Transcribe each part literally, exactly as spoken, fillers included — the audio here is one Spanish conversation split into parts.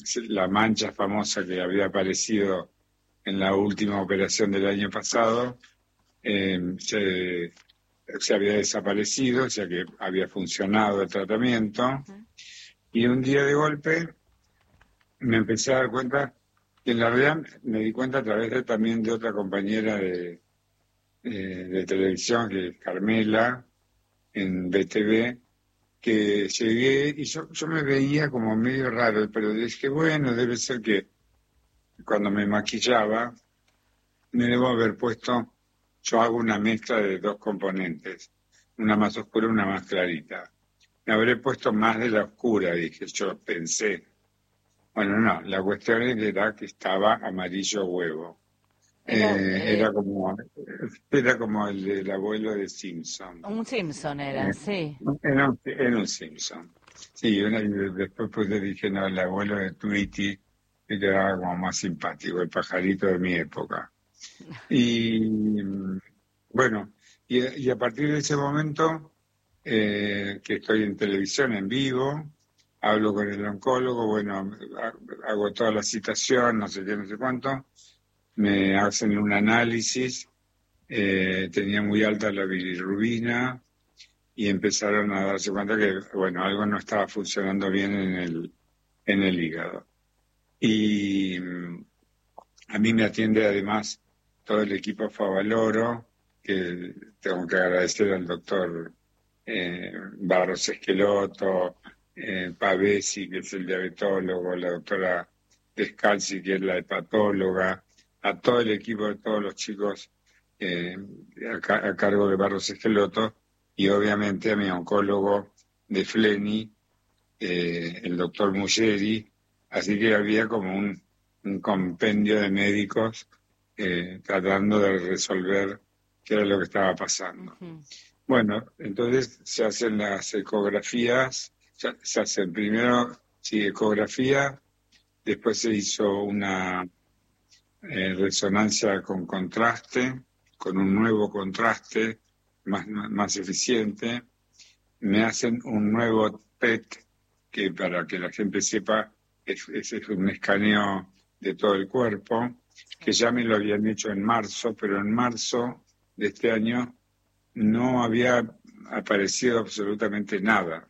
la mancha famosa que había aparecido en la última operación del año pasado, eh, se, se había desaparecido, o sea que había funcionado el tratamiento. Uh-huh. Y un día de golpe me empecé a dar cuenta, que en la realidad me di cuenta a través de, también de otra compañera de, eh, de televisión, que es Carmela, en B T V, que llegué y yo, yo me veía como medio raro, pero dije, bueno, debe ser que cuando me maquillaba me debo haber puesto, yo hago una mezcla de dos componentes, una más oscura y una más clarita. Me habré puesto más de la oscura, dije, yo pensé. Bueno, no, la cuestión era que estaba amarillo huevo. Era, Eh, eh, era como era como el del abuelo de Simpson. Un Simpson era, Eh, sí. era, un, era un Simpson. Sí, una, y después pues le dije, no, el abuelo de Tweety me quedaba como más simpático, el pajarito de mi época. Y bueno, y, y a partir de ese momento eh, que estoy en televisión en vivo, hablo con el oncólogo, bueno, hago toda la citación, no sé qué, no sé cuánto, me hacen un análisis, eh, tenía muy alta la bilirrubina y empezaron a darse cuenta que, bueno, algo no estaba funcionando bien en el, en el hígado. Y a mí me atiende además todo el equipo Favaloro, que tengo que agradecer al doctor eh, Barros Esqueloto, eh, Pavesi, que es el diabetólogo, la doctora Descalzi, que es la hepatóloga, a todo el equipo de todos los chicos eh, a, a cargo de Barros Esqueloto, y obviamente a mi oncólogo de Fleni, eh, el doctor Muggeri. Así que había como un, un compendio de médicos eh, tratando de resolver qué era lo que estaba pasando. Uh-huh. Bueno, entonces se hacen las ecografías, se, se hacen primero, sí, ecografía, después se hizo una eh, resonancia con contraste, con un nuevo contraste más, más eficiente, me hacen un nuevo P E T, que para que la gente sepa, es, es, es un escaneo de todo el cuerpo, que ya me lo habían hecho en marzo, pero en marzo de este año no había aparecido absolutamente nada.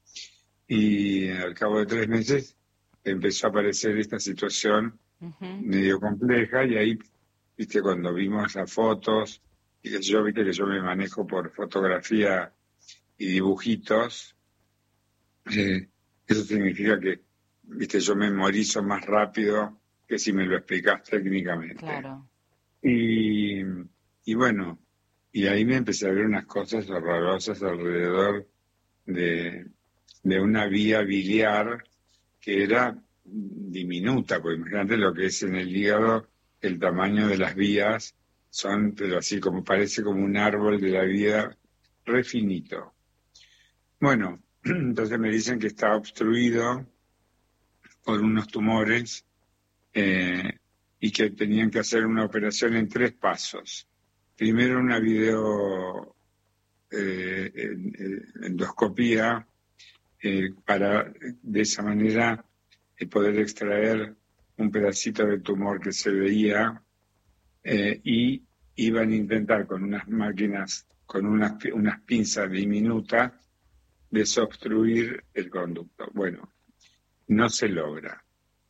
Y al cabo de tres meses empezó a aparecer esta situación uh-huh. medio compleja, y ahí, viste, cuando vimos las fotos, y que yo, viste que yo me manejo por fotografía y dibujitos, eh, eso significa que, viste, yo memorizo más rápido que si me lo explicás técnicamente. Claro. Y, y bueno, y ahí me empecé a ver unas cosas horrorosas alrededor de, de una vía biliar que era diminuta, porque imagínate lo que es en el hígado, el tamaño de las vías son, pero así como parece como un árbol de la vida re finito. Bueno, entonces me dicen que está obstruido por unos tumores eh, y que tenían que hacer una operación en tres pasos. Primero una video eh, endoscopía eh, para de esa manera eh, poder extraer un pedacito del tumor que se veía eh, y iban a intentar con unas máquinas, con unas, unas pinzas diminutas, desobstruir el conducto. Bueno, no se logra.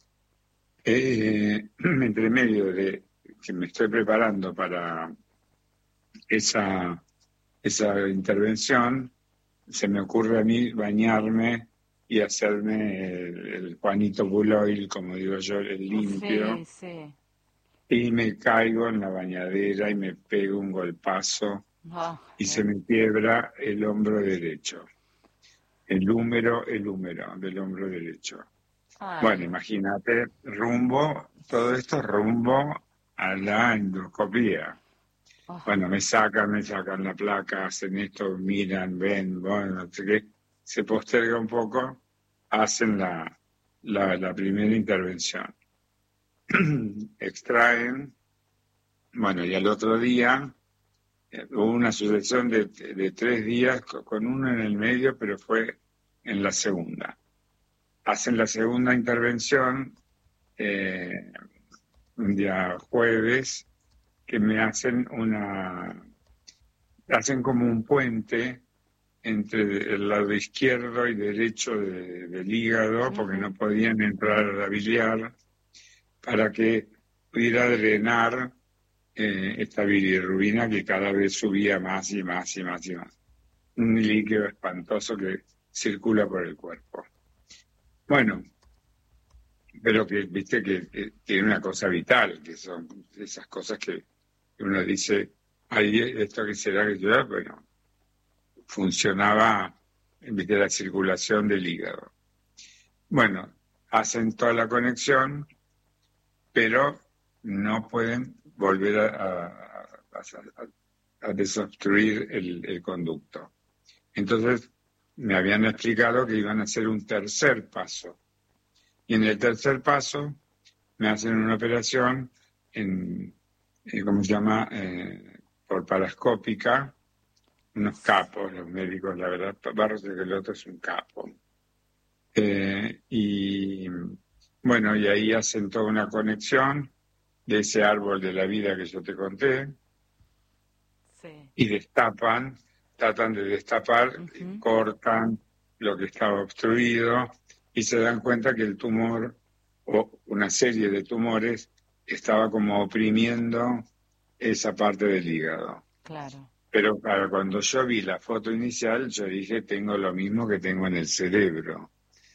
Eh, entre medio de que me estoy preparando para esa, esa intervención, se me ocurre a mí bañarme y hacerme el, el Juanito Buloil, como digo yo, el limpio. Sí, sí. Y me caigo en la bañadera y me pego un golpazo oh, y eh. se me quiebra el hombro derecho. El húmero, el húmero del hombro derecho. Ay. Bueno, imagínate, rumbo, todo esto rumbo a la endoscopía. Oh. Bueno, me sacan, me sacan la placa, hacen esto, miran, ven, bueno, no sé qué. Se posterga un poco, hacen la, la, la primera intervención. Extraen, bueno, y al otro día eh, hubo una sucesión de, de tres días con uno en el medio, pero fue en la segunda. hacen la segunda intervención eh, un día jueves, que me hacen una, hacen como un puente entre el lado izquierdo y derecho de, del hígado, uh-huh. porque no podían entrar a la biliar, para que pudiera drenar eh, esta bilirrubina que cada vez subía más y más y más y más. Un líquido espantoso que circula por el cuerpo. Bueno, pero que viste que, que tiene una cosa vital, que son esas cosas que uno dice, ay, esto que será que yo, bueno, funcionaba de la circulación del hígado. Bueno, hacen toda la conexión, pero no pueden volver a, a, a, a desobstruir el, el conducto. Entonces me habían explicado que iban a hacer un tercer paso. Y en el tercer paso me hacen una operación en, en ¿cómo se llama? Eh, por parascópica, unos capos, los médicos, la verdad, Barros de Geloto es un capo. Eh, y bueno, y ahí hacen toda una conexión de ese árbol de la vida que yo te conté, sí. Y destapan, tratan de destapar, uh-huh. cortan lo que estaba obstruido y se dan cuenta que el tumor, o una serie de tumores, estaba como oprimiendo esa parte del hígado. Claro. Pero para cuando yo vi la foto inicial, yo dije, tengo lo mismo que tengo en el cerebro.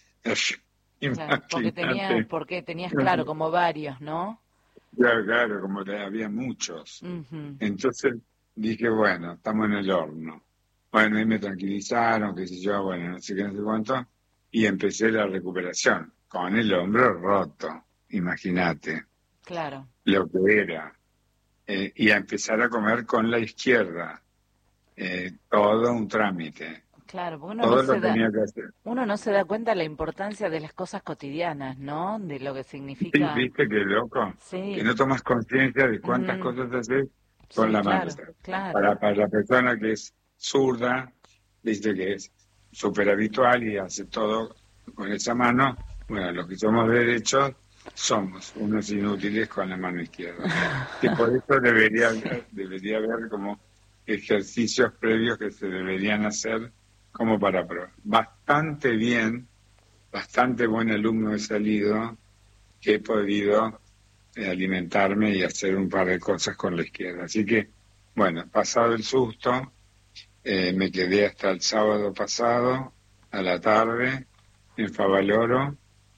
Claro, porque tenías, porque tenías, claro, como varios, ¿no? Claro, claro, como había muchos. Uh-huh. Entonces dije, bueno, estamos en el horno. Bueno, ahí me tranquilizaron, qué sé yo, bueno, no sé qué, no sé cuánto, y empecé la recuperación, con el hombro roto, imagínate. Claro. Lo que era. Eh, y a empezar a comer con la izquierda. Eh, todo un trámite. Claro, porque uno todo no, lo se da, tenía que hacer. uno no se da cuenta de la importancia de las cosas cotidianas, ¿no? De lo que significa... Sí, ¿viste qué loco? Sí. Que no tomas conciencia de cuántas mm. cosas haces con sí, la claro, mano. Claro. Para, para la persona que es zurda, viste que es súper habitual y hace todo con esa mano. Bueno, los que somos derechos somos unos inútiles con la mano izquierda. Que por eso debería, debería haber como ejercicios previos que se deberían hacer como para probar. Bastante bien, bastante buen alumno he salido, que he podido eh, alimentarme y hacer un par de cosas con la izquierda. Así que, bueno, pasado el susto, eh, me quedé hasta el sábado pasado, a la tarde, en Favaloro,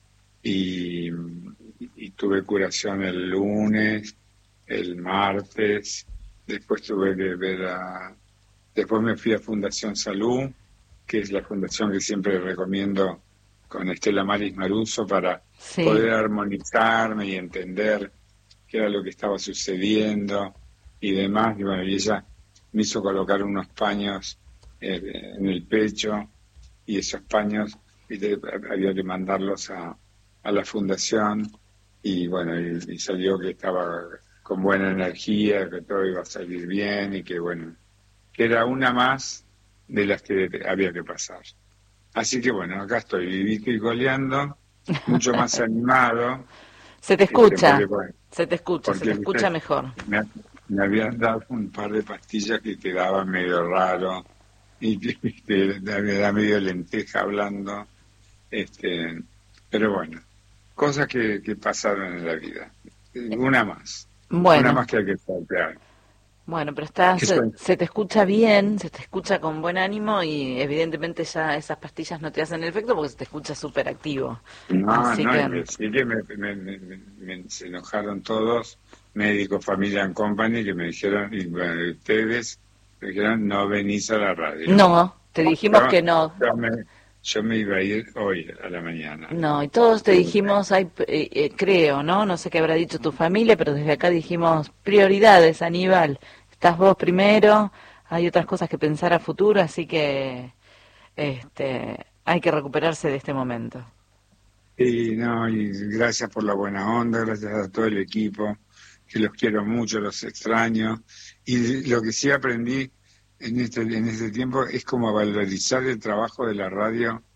y, y tuve curación el lunes, el martes, después tuve que ver a... Después me fui a Fundación Salud, que es la fundación que siempre recomiendo con Estela Maris Maruso para sí. poder armonizarme y entender qué era lo que estaba sucediendo y demás. Y bueno, y ella me hizo colocar unos paños eh, en el pecho, y esos paños y de, había que mandarlos a, a la fundación, y bueno, y, y salió que estaba con buena energía, que todo iba a salir bien y que bueno, que era una más de las que había que pasar. Así que bueno, acá estoy vivito y coleando, mucho más animado. Se te escucha, este, porque, bueno, se te escucha, se te escucha me, mejor. Me, me habían dado un par de pastillas que quedaban medio raro, y que me da medio lenteja hablando, este, pero bueno, cosas que, que pasaron en la vida. Una más, bueno. una más que hay que saltear. Bueno, pero estás, se, se te escucha bien, se te escucha con buen ánimo, y evidentemente ya esas pastillas no te hacen efecto porque se te escucha súper activo. No, Así no, que... y me, sí que me, me, me, me, se enojaron todos, médicos, familia and company, que me dijeron, y bueno, ustedes me dijeron, no venís a la radio. No, te dijimos yo, que no. Yo me, yo me iba a ir hoy a la mañana. No, y todos te dijimos, hay, eh, eh, creo, ¿no? No sé qué habrá dicho tu familia, pero desde acá dijimos, prioridades, Aníbal. Estás vos primero, hay otras cosas que pensar a futuro, así que este, hay que recuperarse de este momento. Sí, no, y gracias por la buena onda, gracias a todo el equipo, que los quiero mucho, los extraño. Y lo que sí aprendí en este, en este tiempo es como valorizar el trabajo de la radio,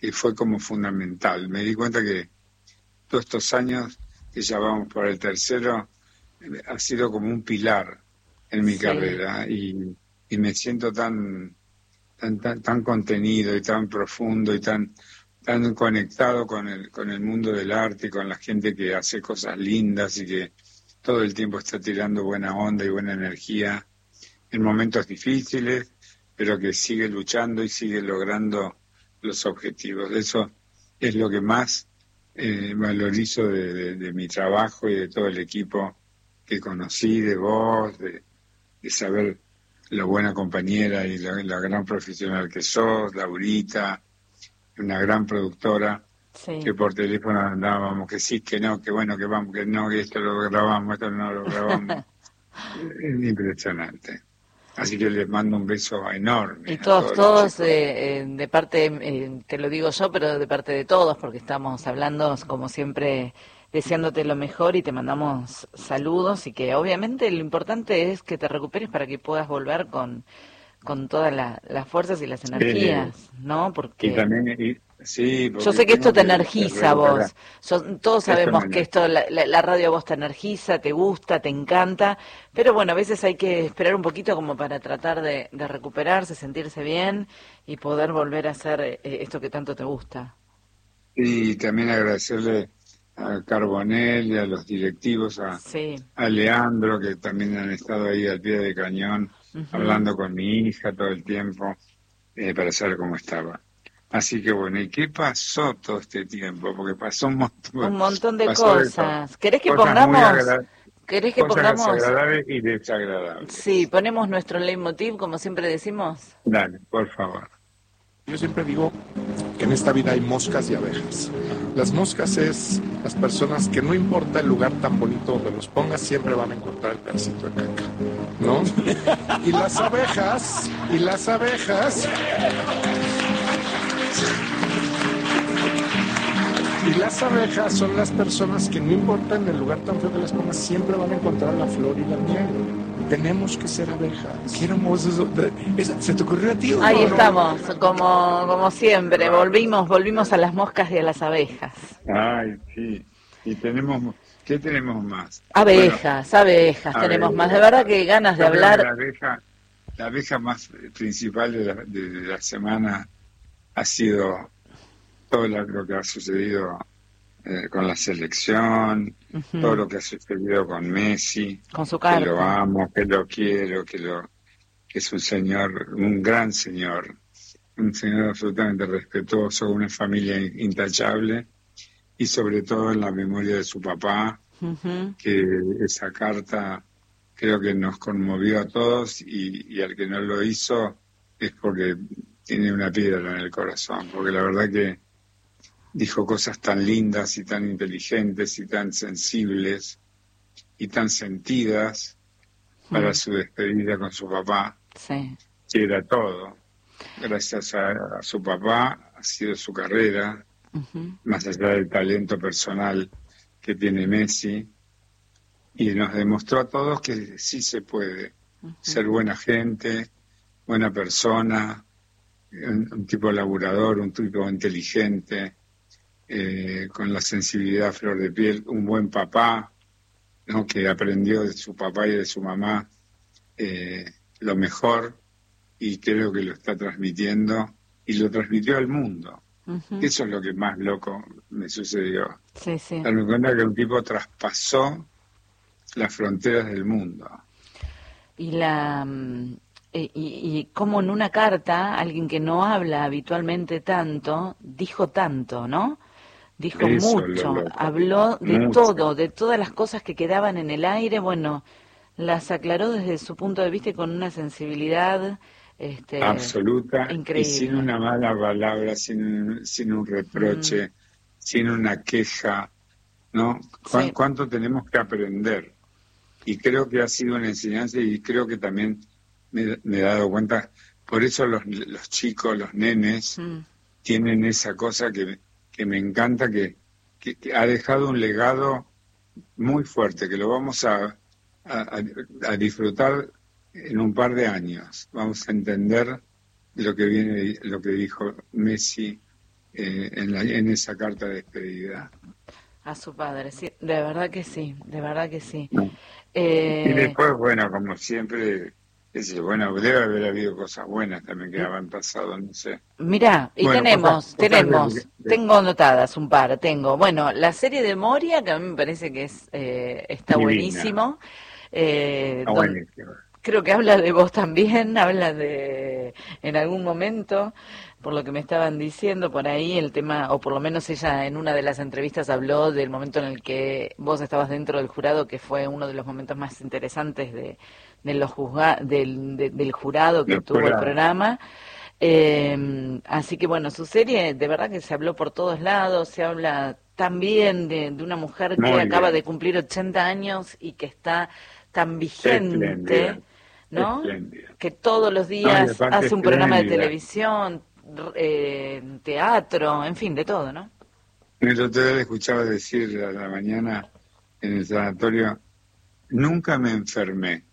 y fue como fundamental. Me di cuenta que todos estos años, que ya vamos por el tercero, ha sido como un pilar en mi Sí. carrera y, y me siento tan, tan, tan, tan contenido y tan profundo y tan, tan conectado con el, con el mundo del arte y con la gente que hace cosas lindas y que todo el tiempo está tirando buena onda y buena energía en momentos difíciles, pero que sigue luchando y sigue logrando los objetivos. Eso es lo que más eh, valorizo de, de, de mi trabajo y de todo el equipo que conocí, de vos, de, de saber lo buena compañera y la, la gran profesional que sos, Laurita, una gran productora, Sí. que por teléfono andábamos, que sí, que no, que bueno, que vamos, que no, que esto lo grabamos, esto no lo grabamos. Es impresionante. Así que les mando un beso enorme Y a todos, todos los todos, chicos. eh, eh, de parte, eh, te lo digo yo, pero de parte de todos, porque estamos hablando, como siempre, deseándote lo mejor y te mandamos saludos y que obviamente lo importante es que te recuperes para que puedas volver con, con todas la- las fuerzas y las Eh, energías, ¿no? y Porque también, y- sí, yo porque sé que esto tengo te que, que energiza a recuperar. vos. Yo- todos Esto sabemos me que esto, la, la- la radio a vos te energiza, te gusta, te encanta, pero bueno, a veces hay que esperar un poquito como para tratar de, de recuperarse, sentirse bien y poder volver a hacer eh, esto que tanto te gusta. Y también agradecerle a Carbonell y a los directivos, a, Sí. a Leandro, que también han estado ahí al pie de cañón, Ujú. hablando con mi hija todo el tiempo, eh, para saber cómo estaba. Así que bueno, ¿y qué pasó todo este tiempo? Porque pasó un montón, Un montón de pasó de todo. cosas. ¿Querés que Cosas muy pongamos, agradables, querés que cosas pongamos, agradables y sí, desagradables. ponemos nuestro leitmotiv, como siempre decimos? Dale, por favor. Yo siempre digo que en esta vida hay moscas y abejas. Las moscas es las personas que no importa el lugar tan bonito donde los pongas, siempre van a encontrar el pedacito de caca, ¿no? Y las abejas, y las abejas, y las abejas son las personas que no importa en el lugar tan feo que las pongas, siempre van a encontrar la flor y la miel. Tenemos que ser abejas. Qué hermoso eso. ¿Eso ¿Se te ocurrió a ti o Ahí no? estamos, como, como siempre, volvimos, volvimos a las moscas y a las abejas. Ay, sí. Y tenemos, ¿qué tenemos más? Abejas, Bueno, abejas, tenemos abejas. más. De verdad que ganas de Yo creo que hablar. la abeja, la abeja más principal de la, de, de la semana ha sido todo lo que ha sucedido eh, con la selección, Ujú. todo lo que ha sucedido con Messi, Con su que lo carta. amo, que lo quiero, que lo que es un señor, un gran señor, un señor absolutamente respetuoso, una familia intachable y sobre todo en la memoria de su papá, Ujú. que esa carta creo que nos conmovió a todos y, y al que no lo hizo es porque tiene una piedra en el corazón, porque la verdad que dijo cosas tan lindas y tan inteligentes y tan sensibles y tan sentidas para Mm. su despedida con su papá, Sí. que era todo. Gracias a, a su papá ha sido su carrera, Ujú. más allá del talento personal que tiene Messi, y nos demostró a todos que sí se puede Ujú. ser buena gente, buena persona, un, un tipo laburador, un tipo inteligente, eh, con la sensibilidad a flor de piel, un buen papá, ¿no? Que aprendió de su papá y de su mamá eh, lo mejor y creo que lo está transmitiendo y lo transmitió al mundo. Ujú. Eso es lo que más loco me sucedió. Sí, sí. Darme cuenta que un tipo traspasó las fronteras del mundo. Y la mm, y, y, y como en una carta, alguien que no habla habitualmente tanto, dijo tanto, ¿no? Dijo Eso es lo mucho, loco. habló de Mucho. todo, de todas las cosas que quedaban en el aire, bueno, las aclaró desde su punto de vista y con una sensibilidad este, Absoluta y sin increíble. una mala palabra, sin, sin un reproche, Mm, sin una queja, ¿no? ¿Cuán- sí, ¿Cuánto tenemos que aprender? Y creo que ha sido una enseñanza y creo que también me, me he dado cuenta, por eso los, los chicos, los nenes, mm, tienen esa cosa que, que me encanta, que, que, que ha dejado un legado muy fuerte, que lo vamos a, a, a disfrutar en un par de años. Vamos a entender lo que viene, lo que dijo Messi eh, en, la, en esa carta de despedida. A su padre, sí, de verdad que sí, de verdad que sí. No. Eh... Y después, bueno, como siempre, es, bueno, debe haber habido cosas buenas también que habían pasado, no sé. Mirá, y bueno, tenemos, cosas, tenemos, cosas de, de... tengo anotadas un par, tengo, bueno, la serie de Moria, que a mí me parece que es eh, está Divina. buenísimo. Eh, Ah, don, buenísimo. Creo que habla de vos también, habla de, en algún momento, por lo que me estaban diciendo por ahí, el tema, o por lo menos ella en una de las entrevistas habló del momento en el que vos estabas dentro del jurado, que fue uno de los momentos más interesantes de, de los juzga, del, de, del jurado que Del tuvo jurado. el programa. Eh, así que bueno, su serie de verdad que se habló por todos lados, se habla también de, de una mujer Muy que acaba bien. de cumplir ochenta años y que está tan vigente, Espléndida. ¿no? Espléndida. Que todos los No, y días aparte hace un programa de espléndida. televisión, eh, teatro, en fin, de todo, ¿no? El otro día le escuchaba decir a la mañana en el sanatorio, nunca me enfermé.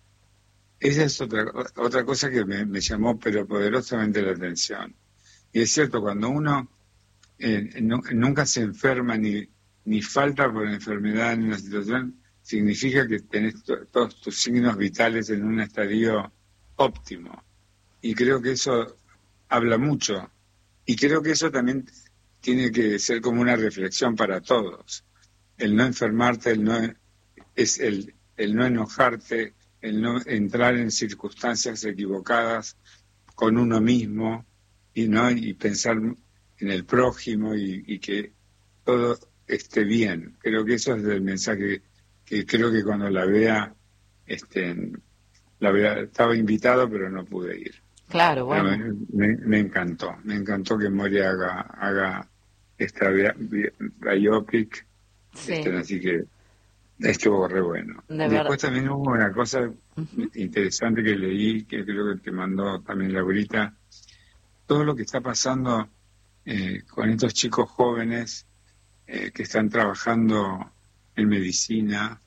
Esa es otra, otra cosa que me, me llamó pero poderosamente la atención. Y es cierto, cuando uno eh, no, nunca se enferma ni, ni falta por enfermedad en una situación, significa que tenés to, todos tus signos vitales en un estadio óptimo. Y creo que eso habla mucho. Y creo que eso también tiene que ser como una reflexión para todos. El no enfermarte, el no, es el, el no enojarte, el no entrar en circunstancias equivocadas con uno mismo y no y pensar en el prójimo y, y que todo esté bien. Creo que eso es el mensaje que creo que cuando la vea, este, la vea, estaba invitado pero no pude ir. Claro, bueno. Pero me, me, me encantó, me encantó que Moria haga, haga esta bi, biopic, sí. este, así que estuvo re bueno. De Después verdad. también hubo una cosa uh-huh. interesante que leí, que creo que te mandó también Laurita, todo lo que está pasando eh, con estos chicos jóvenes eh, que están trabajando en medicina,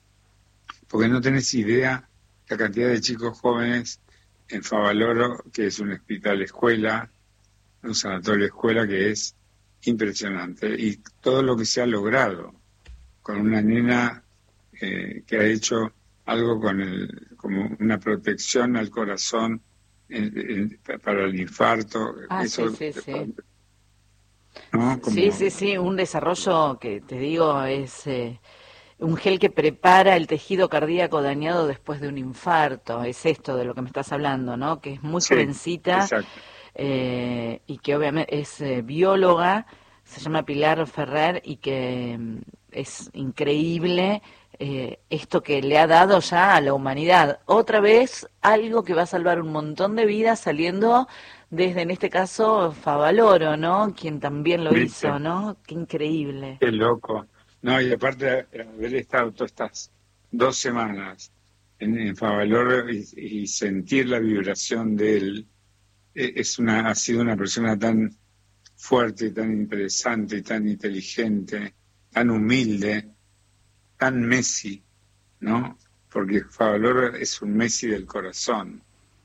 porque no tenés idea la cantidad de chicos jóvenes en Favaloro, que es un hospital escuela, un sanatorio escuela que es impresionante, y todo lo que se ha logrado con una nena eh, que ha hecho algo con el, como una protección al corazón en, en, para el infarto. Ah, eso, sí, sí, sí. ¿no? Como... sí, sí, sí, un desarrollo que te digo es eh, un gel que prepara el tejido cardíaco dañado después de un infarto, es esto de lo que me estás hablando, ¿no? Que es muy sí, jovencita eh, y que obviamente es eh, bióloga, se llama Pilar Ferrer y que es increíble eh, esto que le ha dado ya a la humanidad. Otra vez algo que va a salvar un montón de vidas saliendo desde, en este caso, Favaloro, ¿no? Quien también lo ¿Viste? hizo, ¿no? Qué increíble. Qué loco. No, y aparte de haber estado todas estas dos semanas en, en Favaloro y, y sentir la vibración de él, es una, ha sido una persona tan fuerte, tan interesante, tan inteligente, tan humilde, tan Messi, ¿no? Porque Favaloro es un Messi del corazón.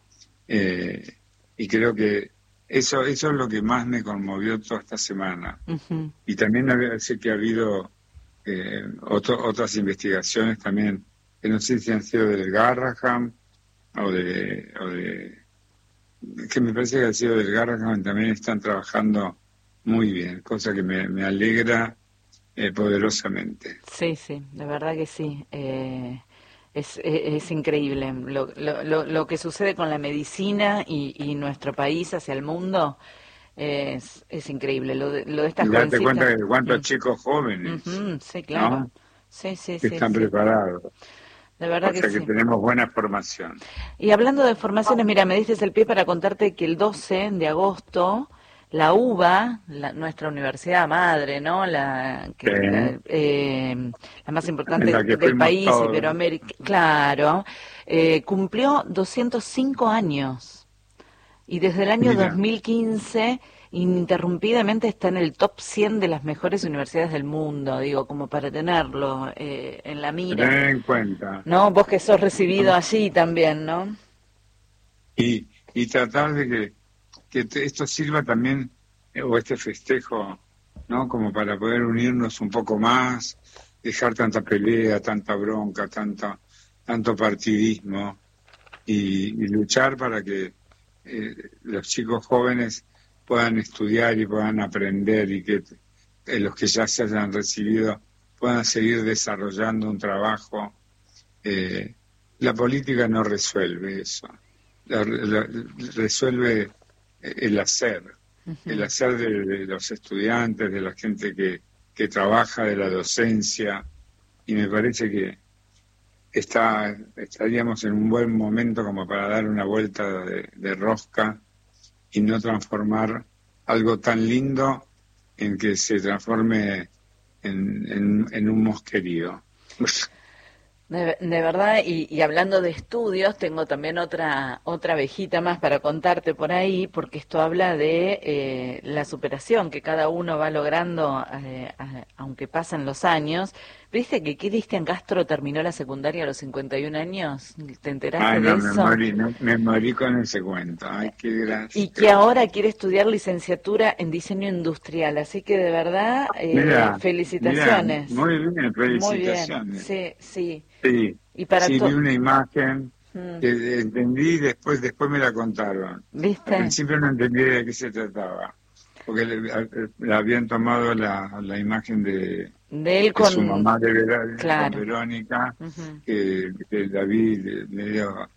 Eh, y creo que eso, eso es lo que más me conmovió toda esta semana. Uh-huh. Y también sé que ha habido eh, otro, otras investigaciones también, que no sé si han sido del Garraham o de, o de que me parece que ha sido del Garraham, también están trabajando muy bien, cosa que me, me alegra eh, poderosamente. Sí, sí, de verdad que sí. Eh, es, es, es increíble lo, lo, lo que sucede con la medicina y, y nuestro país hacia el mundo. Es, es increíble lo de, lo de estas jovencitas. Date cuenta de cuántos mm. chicos jóvenes, uh-huh, sí, claro. ¿no? Sí, sí, que sí, están sí. preparados. De verdad o sea que, que sí. tenemos buena formación. Y hablando de formaciones, mira, me diste el pie para contarte que el doce de agosto la UBA, la, nuestra universidad madre, ¿no? La, que, sí. la, eh, la más importante la del país, todos. Iberoamérica, claro, eh, cumplió doscientos cinco años. Y desde el año Mira. dos mil quince, ininterrumpidamente está en el top cien de las mejores universidades del mundo, digo, como para tenerlo eh, en la mira. Tener en cuenta. ¿No? Vos que sos recibido allí también, ¿no? Y, y tratar de que, que esto sirva también o este festejo, ¿no? Como para poder unirnos un poco más, dejar tanta pelea, tanta bronca, tanto, tanto partidismo y, y luchar para que eh, los chicos jóvenes puedan estudiar y puedan aprender y que eh, los que ya se hayan recibido puedan seguir desarrollando un trabajo. Eh, la política no resuelve eso, la, la, resuelve el hacer, uh-huh. el hacer de, de los estudiantes, de la gente que, que trabaja, de la docencia, y me parece que está, estaríamos en un buen momento como para dar una vuelta de, de rosca y no transformar algo tan lindo en que se transforme en, en, en un mosquerío. De, de verdad, y, y hablando de estudios, tengo también otra otra abejita más para contarte por ahí, porque esto habla de eh, la superación que cada uno va logrando, eh, a, aunque pasan los años. ¿Viste que Cristian Castro terminó la secundaria a los cincuenta y un años? ¿Te enteraste Ay, no, de eso? Me morí, no, me morí con ese cuento. Ay, qué gracia. Y que ahora quiere estudiar licenciatura en diseño industrial, así que de verdad, eh, mirá, felicitaciones. Mirá, muy bien, felicitaciones. Muy bien, sí, sí. Sí, y para sí to- vi una imagen mm. que entendí y después, después me la contaron. ¿Viste? Al principio no entendí de qué se trataba, porque le, a, le habían tomado la, la imagen de, de él de con su mamá de, Ver, claro. con Verónica, uh-huh. que, que David medio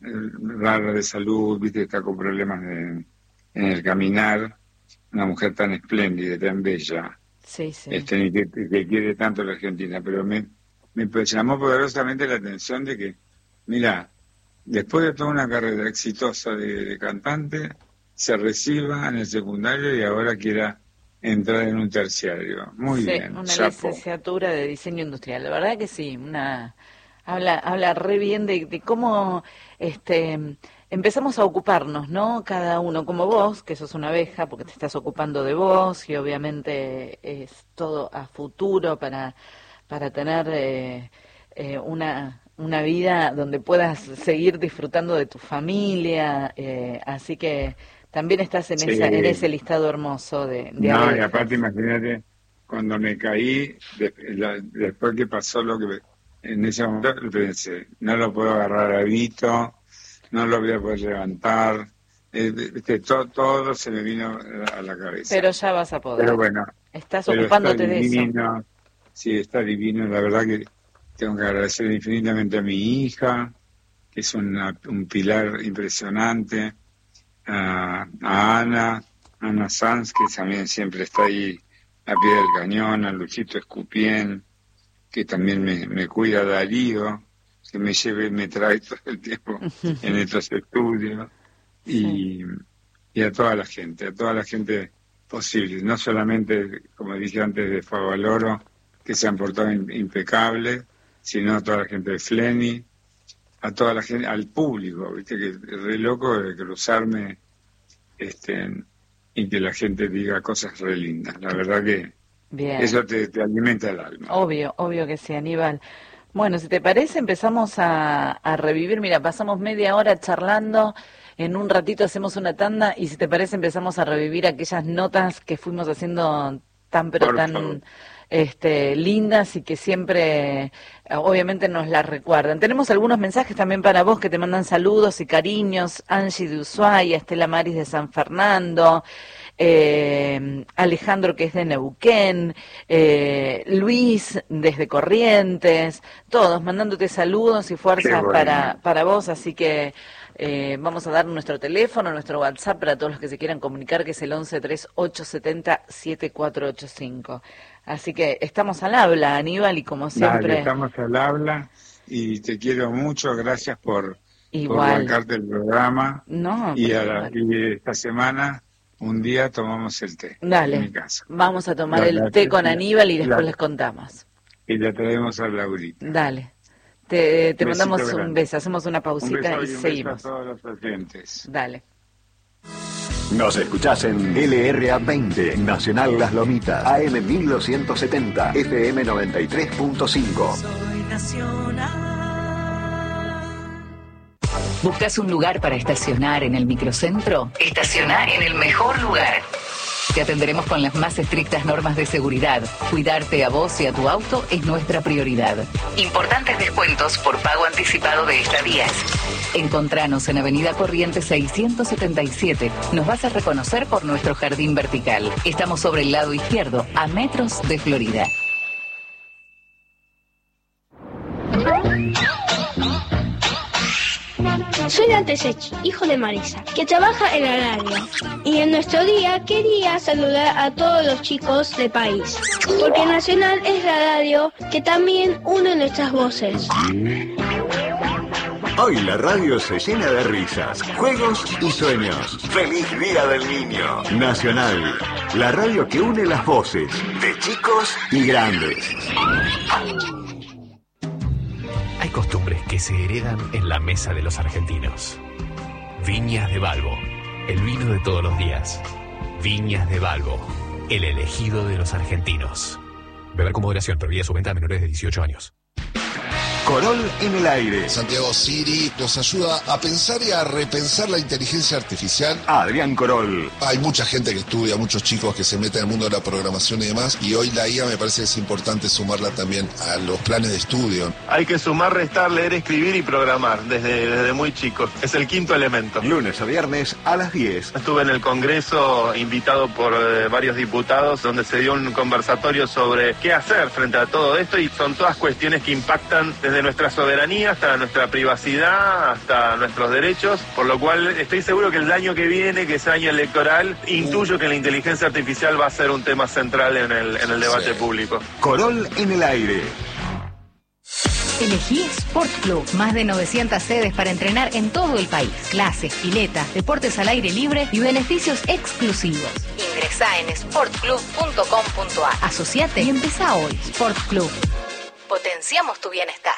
rara de salud, viste, está con problemas de, en el caminar, una mujer tan espléndida, tan bella, sí, sí. Este, que, que quiere tanto la Argentina, pero me, me llamó poderosamente la atención de que, mira, después de toda una carrera exitosa de, de cantante, se reciba en el secundario y ahora quiera entrar en un terciario. Muy sí, bien. Una chapo. licenciatura de diseño industrial. La verdad que sí, una habla habla re bien de, de cómo este empezamos a ocuparnos, ¿no? Cada uno, como vos, que sos una abeja, porque te estás ocupando de vos y obviamente es todo a futuro para para tener eh, eh, una una vida donde puedas seguir disfrutando de tu familia, eh, así que también estás en Sí. esa en ese listado hermoso de, de No, abejas. y aparte imagínate, cuando me caí, de, la, después que pasó lo que en ese momento pensé, no lo puedo agarrar a Vito, no lo voy a poder levantar, eh, este, todo, todo se me vino a la cabeza. Pero ya vas a poder. Pero bueno, estás pero ocupándote está divino, de eso. Sí, está divino, la verdad que tengo que agradecer infinitamente a mi hija, que es una, un pilar impresionante, a, a Ana, Ana Sanz, que también siempre está ahí a pie del cañón, a Luchito Escupien, que también me, me cuida, a Darío, que me lleve y me trae todo el tiempo en estos estudios, y, sí. y a toda la gente, a toda la gente posible, no solamente, como dije antes, de Favaloro, que se han portado impecables, sino a toda la gente de Fleni, a toda la gente, al público, viste que es re loco de cruzarme este y que la gente diga cosas re lindas. La verdad que Bien. Eso te, te alimenta el alma. Obvio, obvio que sí, Aníbal. Bueno, si te parece, empezamos a, a revivir. Mira, pasamos media hora charlando, en un ratito hacemos una tanda y si te parece empezamos a revivir aquellas notas que fuimos haciendo tan pero Por tan... Favor. Este, lindas y que siempre obviamente nos las recuerdan. Tenemos algunos mensajes también para vos que te mandan saludos y cariños. Angie de Ushuaia, Estela Maris de San Fernando, eh, Alejandro que es de Neuquén, eh, Luis desde Corrientes, todos mandándote saludos y fuerzas bueno. para, para vos, así que Eh, vamos a dar nuestro teléfono, nuestro WhatsApp para todos los que se quieran comunicar, que es el once treinta y ocho setenta setenta y cuatro ochenta y cinco. Así que estamos al habla, Aníbal, y como siempre... Dale, estamos al habla y te quiero mucho, gracias por, por bancarte el programa. No, y, a la, y esta semana, un día tomamos el té. Dale, en mi casa. Vamos a tomar la, el la, té con Aníbal y después la, les contamos. Y le traemos a Laurita. Dale. Te, te mandamos grande. Un beso, hacemos una pausita un y, y un seguimos. Beso a todos los oyentes. Dale. Nos escuchás en L R A veinte, Nacional Las Lomitas, A M mil doscientos setenta, F M noventa y tres punto cinco. Soy nacional. ¿Buscas un lugar para estacionar en el microcentro? Estacioná en el mejor lugar. Te atenderemos con las más estrictas normas de seguridad. Cuidarte a vos y a tu auto es nuestra prioridad. Importantes descuentos por pago anticipado de estadías. Encontranos en Avenida Corrientes seiscientos setenta y siete. Nos vas a reconocer por nuestro jardín vertical. Estamos sobre el lado izquierdo, a metros de Florida. Soy Dante Sechi, hijo de Marisa, que trabaja en la radio. Y en nuestro día quería saludar a todos los chicos del país, porque Nacional es la radio que también une nuestras voces. Hoy la radio se llena de risas, juegos y sueños. ¡Feliz Día del Niño! Nacional, la radio que une las voces de chicos y grandes. Hay costumbres que se heredan en la mesa de los argentinos. Viñas de Balbo, el vino de todos los días. Viñas de Balbo, el elegido de los argentinos. Beber con moderación, prohibida su venta a menores de dieciocho años. Corol en el aire. Santiago Siri nos ayuda a pensar y a repensar la inteligencia artificial. Adrián Corol. Hay mucha gente que estudia, muchos chicos que se meten en el mundo de la programación y demás, y hoy la I A me parece que es importante sumarla también a los planes de estudio. Hay que sumar, restar, leer, escribir y programar desde, desde muy chicos. Es el quinto elemento. Lunes a viernes a las diez. Estuve en el Congreso invitado por eh, varios diputados donde se dio un conversatorio sobre qué hacer frente a todo esto, y son todas cuestiones que impactan desde nuestra soberanía hasta nuestra privacidad, hasta nuestros derechos, por lo cual estoy seguro que el año que viene, que es año electoral, intuyo que la inteligencia artificial va a ser un tema central en el, en el debate sí. público. Corol en el aire. Elegí Sport Club, más de novecientas sedes para entrenar en todo el país. Clases, piletas, deportes al aire libre y beneficios exclusivos. Ingresá en sport club punto com punto a r. Asociate y empezá hoy. Sport Club. Potenciamos tu bienestar.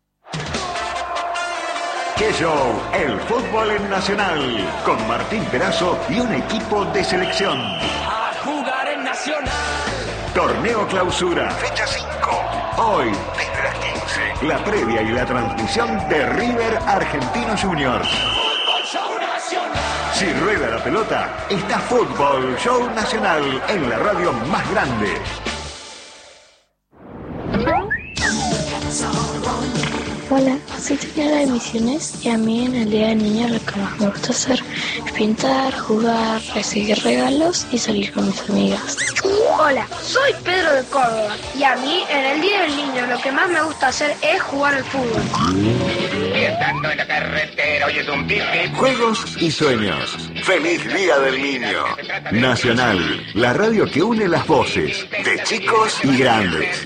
¡Qué show! El fútbol en Nacional, con Martín Perazo y un equipo de selección. A jugar en Nacional. Torneo Clausura, fecha cinco. Hoy, desde las quince, la previa y la transmisión de River Argentino Juniors. Fútbol Show Nacional. Si rueda la pelota, está Fútbol Show Nacional en la radio más grande. Hola, soy Tatiana de Misiones y a mí en el Día del Niño lo que más me gusta hacer es pintar, jugar, recibir regalos y salir con mis amigas. Hola, soy Pedro de Córdoba y a mí en el Día del Niño lo que más me gusta hacer es jugar al fútbol. Y estando en la carretera oyes un pipi. Juegos y sueños. ¡Feliz Día del Niño! Nacional, la radio que une las voces de chicos y grandes.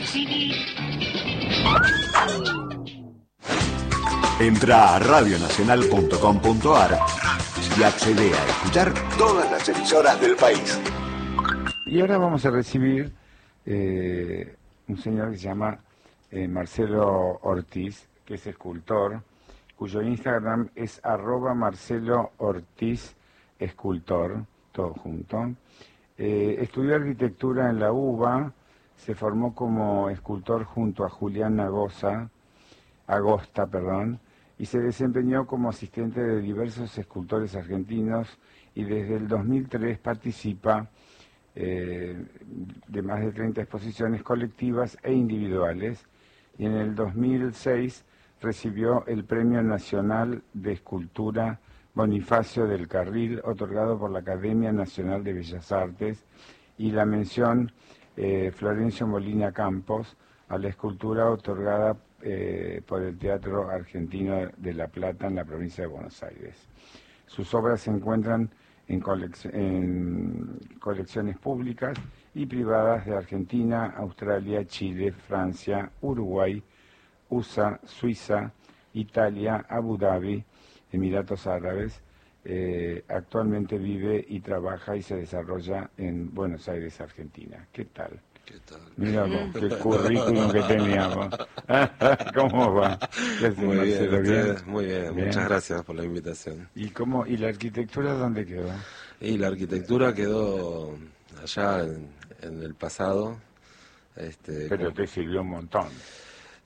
Entra a radio nacional punto com punto a r y accede a escuchar todas las emisoras del país. Y ahora vamos a recibir eh, un señor que se llama eh, Marcelo Ortiz, que es escultor, cuyo Instagram es arroba Marcelo Ortiz Escultor, todo junto. Eh, estudió arquitectura en la UBA, se formó como escultor junto a Julián Agosta, Agosta, perdón, y se desempeñó como asistente de diversos escultores argentinos y desde el dos mil tres participa eh, de más de treinta exposiciones colectivas e individuales, y en el dos mil seis recibió el Premio Nacional de Escultura Bonifacio del Carril, otorgado por la Academia Nacional de Bellas Artes, y la mención eh, Florencio Molina Campos a la escultura otorgada Eh, por el Teatro Argentino de La Plata en la provincia de Buenos Aires. Sus obras se encuentran en, colec en colecciones públicas y privadas de Argentina, Australia, Chile, Francia, Uruguay, U S A, Suiza, Italia, Abu Dhabi, Emiratos Árabes. Eh, actualmente vive y trabaja y se desarrolla en Buenos Aires, Argentina. ¿Qué tal? ¿Qué tal? Mira vos, qué currículum que teníamos. ¿Cómo va? Muy bien, Marcelo, bien, muy bien, bien, muchas gracias por la invitación. ¿Y cómo y la arquitectura dónde quedó? Y la arquitectura quedó allá en, en el pasado. Este, Pero te sirvió un montón.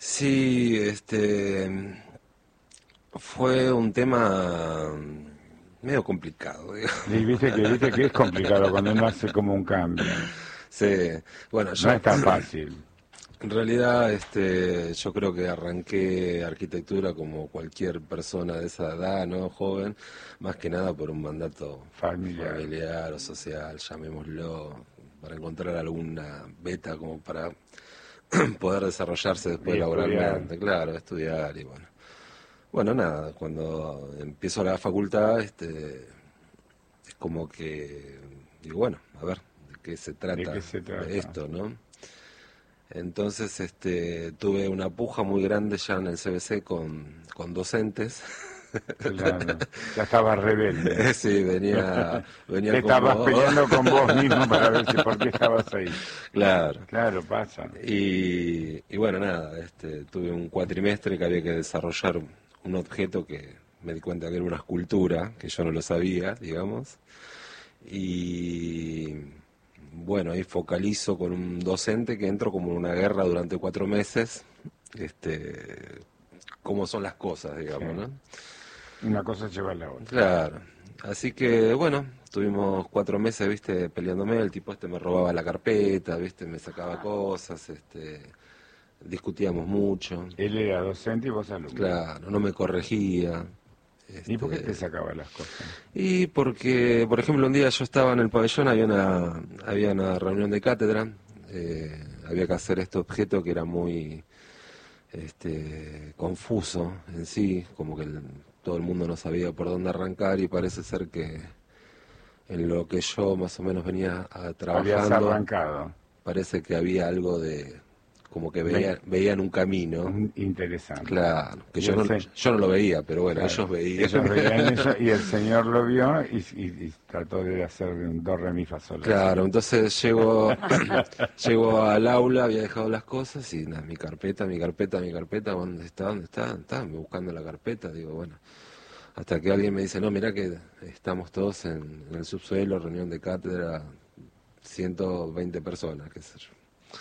Sí, este fue un tema medio complicado, digo. Y viste que, viste que es complicado cuando uno hace como un cambio. Sí, bueno, yo... No es tan fácil. En realidad, este, yo creo que arranqué arquitectura como cualquier persona de esa edad, ¿no? Joven, más que nada por un mandato familiar, familiar o social, llamémoslo, para encontrar alguna beta como para poder desarrollarse después y laboralmente, estudiar. claro, estudiar y bueno. Bueno, nada, cuando empiezo la facultad, este, es como que digo, bueno, a ver, ¿de qué se trata, ¿De qué se trata? de esto, no? Entonces este, tuve una puja muy grande ya en el C B C con, con docentes. Claro, ya estabas rebelde. Sí, venía, venía Te como... estabas peleando con vos mismo para ver si por qué estabas ahí. Claro. Claro, pasa. Y, y bueno, nada, este, tuve un cuatrimestre que había que desarrollar un objeto que me di cuenta que era una escultura, que yo no lo sabía, digamos. Y... bueno, ahí focalizo con un docente que entro como en una guerra durante cuatro meses, este, cómo son las cosas, digamos, sí. ¿no? Una cosa lleva a la otra. Claro, así que bueno, tuvimos cuatro meses, viste, peleándome, el tipo este me robaba la carpeta, viste, me sacaba cosas, este, discutíamos mucho. Él era docente y vos alumno. Claro, no me corregía. Este... ¿Y por qué te sacaba las cosas? Y porque, por ejemplo, un día yo estaba en el pabellón, había una, había una reunión de cátedra, eh, había que hacer este objeto que era muy este, confuso en sí, como que el, todo el mundo no sabía por dónde arrancar y parece ser que en lo que yo más o menos venía a trabajando, habías arrancado. Parece que había algo de... como que veía, veían un camino interesante. Claro, que yo no, yo no lo veía, pero bueno, claro, ellos veían. Ellos veían eso y el señor lo vio y, y, y trató de hacer un do, re, mi, fa, sol. Claro, entonces llego, llego al aula, había dejado las cosas y nada, mi carpeta, mi carpeta, mi carpeta, ¿dónde está? ¿Dónde está? Estaba buscando la carpeta, digo, bueno. Hasta que alguien me dice, no, mirá que estamos todos en, en el subsuelo, reunión de cátedra, ciento veinte personas, qué sé yo.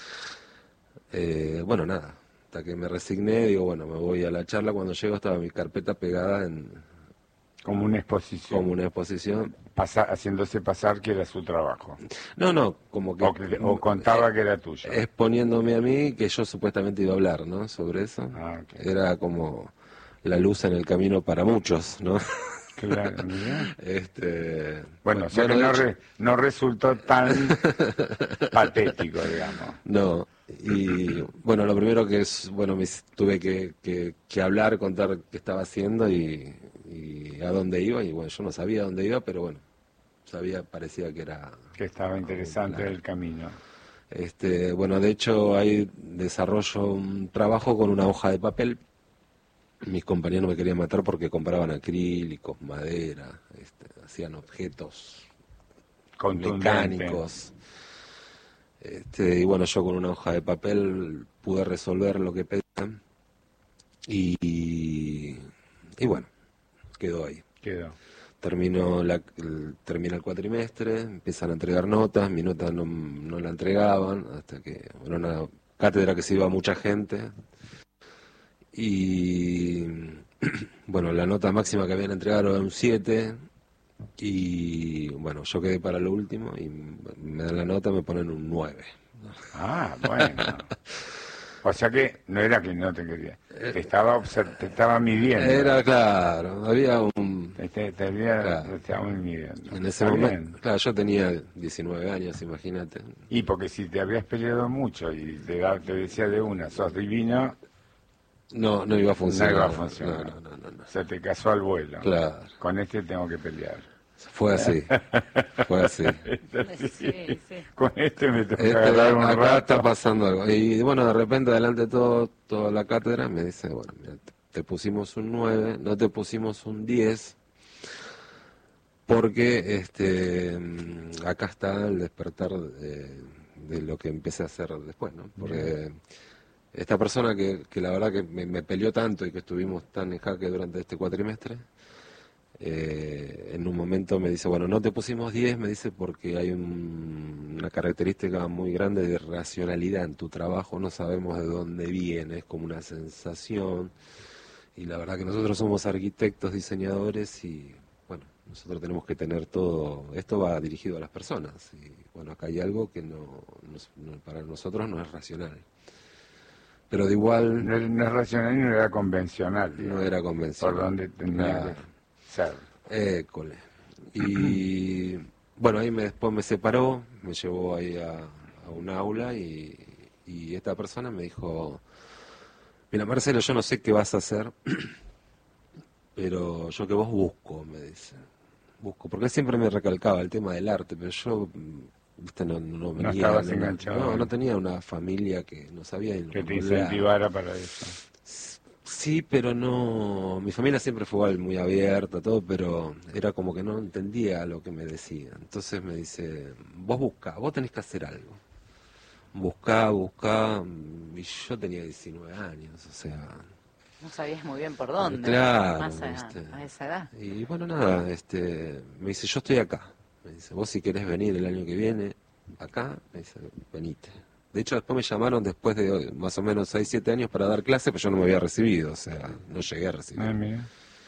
Eh, bueno, nada, hasta que me resigné, digo, bueno, me voy a la charla. Cuando llego estaba mi carpeta pegada en... Como una exposición. Como una exposición. Pasa, haciéndose pasar que era su trabajo. No, no, como que... O, que, o contaba eh, que era tuyo. Exponiéndome a mí que yo supuestamente iba a hablar, ¿no? Sobre eso. Ah, okay. Era como la luz en el camino para muchos, ¿no? Claro, mira. Este, bueno, o sea que no, re, no resultó tan patético, digamos. No, y bueno, lo primero que es, bueno, me, tuve que, que, que hablar, contar qué estaba haciendo y, y a dónde iba, y bueno, yo no sabía dónde iba, pero bueno, sabía, parecía que era... Que estaba interesante el camino. Este, bueno, de hecho, ahí desarrollo un trabajo con una hoja de papel. Mis compañeros me querían matar porque compraban acrílicos, madera, este, hacían objetos mecánicos. Este, y bueno, yo con una hoja de papel pude resolver lo que pedían y, y bueno, quedó ahí. Quedó. Terminó la, el, termina el cuatrimestre, empiezan a entregar notas, mi nota no, no la entregaban, hasta que era una cátedra que se iba mucha gente. Y bueno, la nota máxima que habían entregado era un siete y bueno, yo quedé para lo último y me dan la nota, me ponen un nueve. Ah, bueno. O sea que no era que no te quería, te estaba, te estaba midiendo. Era claro, había un... Te, te, había, claro. te estaba midiendo. En ese momento, claro, yo tenía diecinueve años, imagínate. Y porque si te habías peleado mucho y te, te decía de una, sos divino... No, no iba a funcionar. No iba a funcionar. No, no, no, no. Se te casó al vuelo. Claro. Con este tengo que pelear. Fue así. Fue así. así. Sí, sí. Con este me tengo este, que agarrar un acá rato. Está pasando algo. Y bueno, de repente, delante de todo, toda la cátedra, me dice, bueno, mira, te pusimos un nueve, no te pusimos un diez, porque este acá está el despertar de, de lo que empecé a hacer después, ¿no? Porque... Esta persona que, que la verdad que me, me peleó tanto y que estuvimos tan en jaque durante este cuatrimestre, eh, en un momento me dice, bueno, no te pusimos diez, me dice, porque hay un, una característica muy grande de racionalidad en tu trabajo, no sabemos de dónde viene, es como una sensación, y la verdad que nosotros somos arquitectos, diseñadores, y bueno, nosotros tenemos que tener todo, esto va dirigido a las personas, y bueno, acá hay algo que no, no, no para nosotros no es racional. Pero de igual... No, no es racional y no era convencional. Digamos, no era convencional. Por donde tenía claro. que ser. École. Y bueno, ahí me, después me separó, me llevó ahí a, a un aula y, y esta persona me dijo, mira Marcelo, yo no sé qué vas a hacer, pero yo que vos busco, me dice. Busco, porque él siempre me recalcaba el tema del arte, pero yo... Viste, no, no, venía, no estabas no, enganchado. No, no tenía una familia que no sabía. Que te incentivara para eso. Sí, pero no... Mi familia siempre fue muy abierta, todo, pero era como que no entendía lo que me decía. Entonces me dice, vos buscá, vos tenés que hacer algo. Buscá, buscá... Y yo tenía diecinueve años, o sea... No sabías muy bien por dónde. Claro, más a, ¿viste? a esa edad. Y bueno, nada, este, me dice, yo estoy acá. Me dice, vos si querés venir el año que viene, acá, me dice, venite. De hecho, después me llamaron después de más o menos seis, siete años para dar clase, pero yo no me había recibido, o sea, no llegué a recibir. Ah, mira.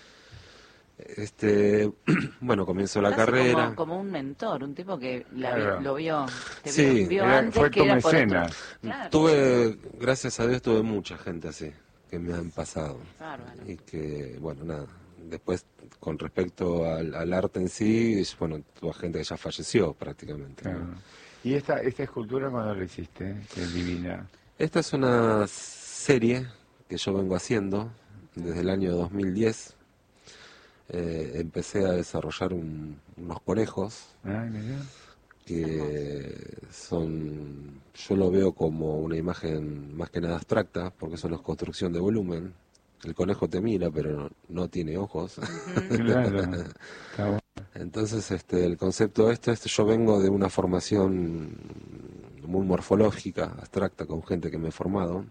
Este, bueno, comienzo la carrera. Como, como un mentor, un tipo que la, claro. lo vio, te sí, vio, vio era, antes fue que era por mecenas. otro. Claro. Tuve, gracias a Dios, tuve mucha gente así, que me han pasado. Bárbaro. Y que, bueno, nada. Después, con respecto al, al arte en sí, bueno, tuve gente que ya falleció prácticamente. Claro. ¿no? ¿Y esta esta escultura cuándo la hiciste? Que es divina. Esta es una serie que yo vengo haciendo desde el año dos mil diez. Eh, empecé a desarrollar un, unos conejos Ay, mira. que son, yo lo veo como una imagen más que nada abstracta, porque son una construcción de volumen. El conejo te mira, pero no, no tiene ojos. Claro. Está bueno. Entonces, este, el concepto este, este, yo vengo de una formación muy morfológica, abstracta, con gente que me he formado.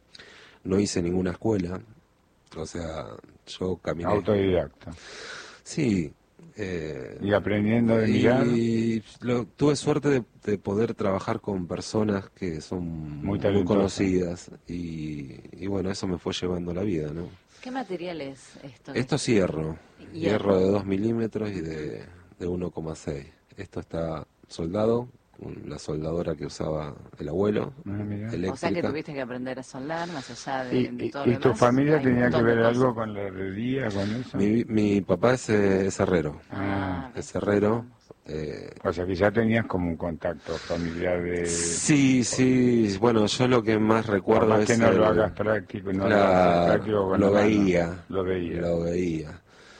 No hice ninguna escuela, o sea, yo caminé. Autodidacta. Sí. Eh, y aprendiendo de y, mirar. Y lo, tuve suerte de, de poder trabajar con personas que son muy, muy conocidas y, y bueno, eso me fue llevando la vida, ¿no? ¿Qué material es esto? Esto es hierro, hierro, hierro de dos milímetros y de, de uno coma seis. Esto está soldado, con la soldadora que usaba el abuelo, ah, eléctrica. O sea que tuviste que aprender a soldar más allá de, ¿Y, de todo y, lo ¿y tu demás? familia tenía que ver cosas. algo con la herrería, con eso? Mi, mi papá es, es herrero, ah, es herrero. Eh, o sea que ya tenías como un contacto familiar de... Sí, sí, bueno, yo lo que más recuerdo más es... que no el, lo hagas práctico, no la, lo hagas práctico con lo la veía, mano. Lo veía. Lo veía.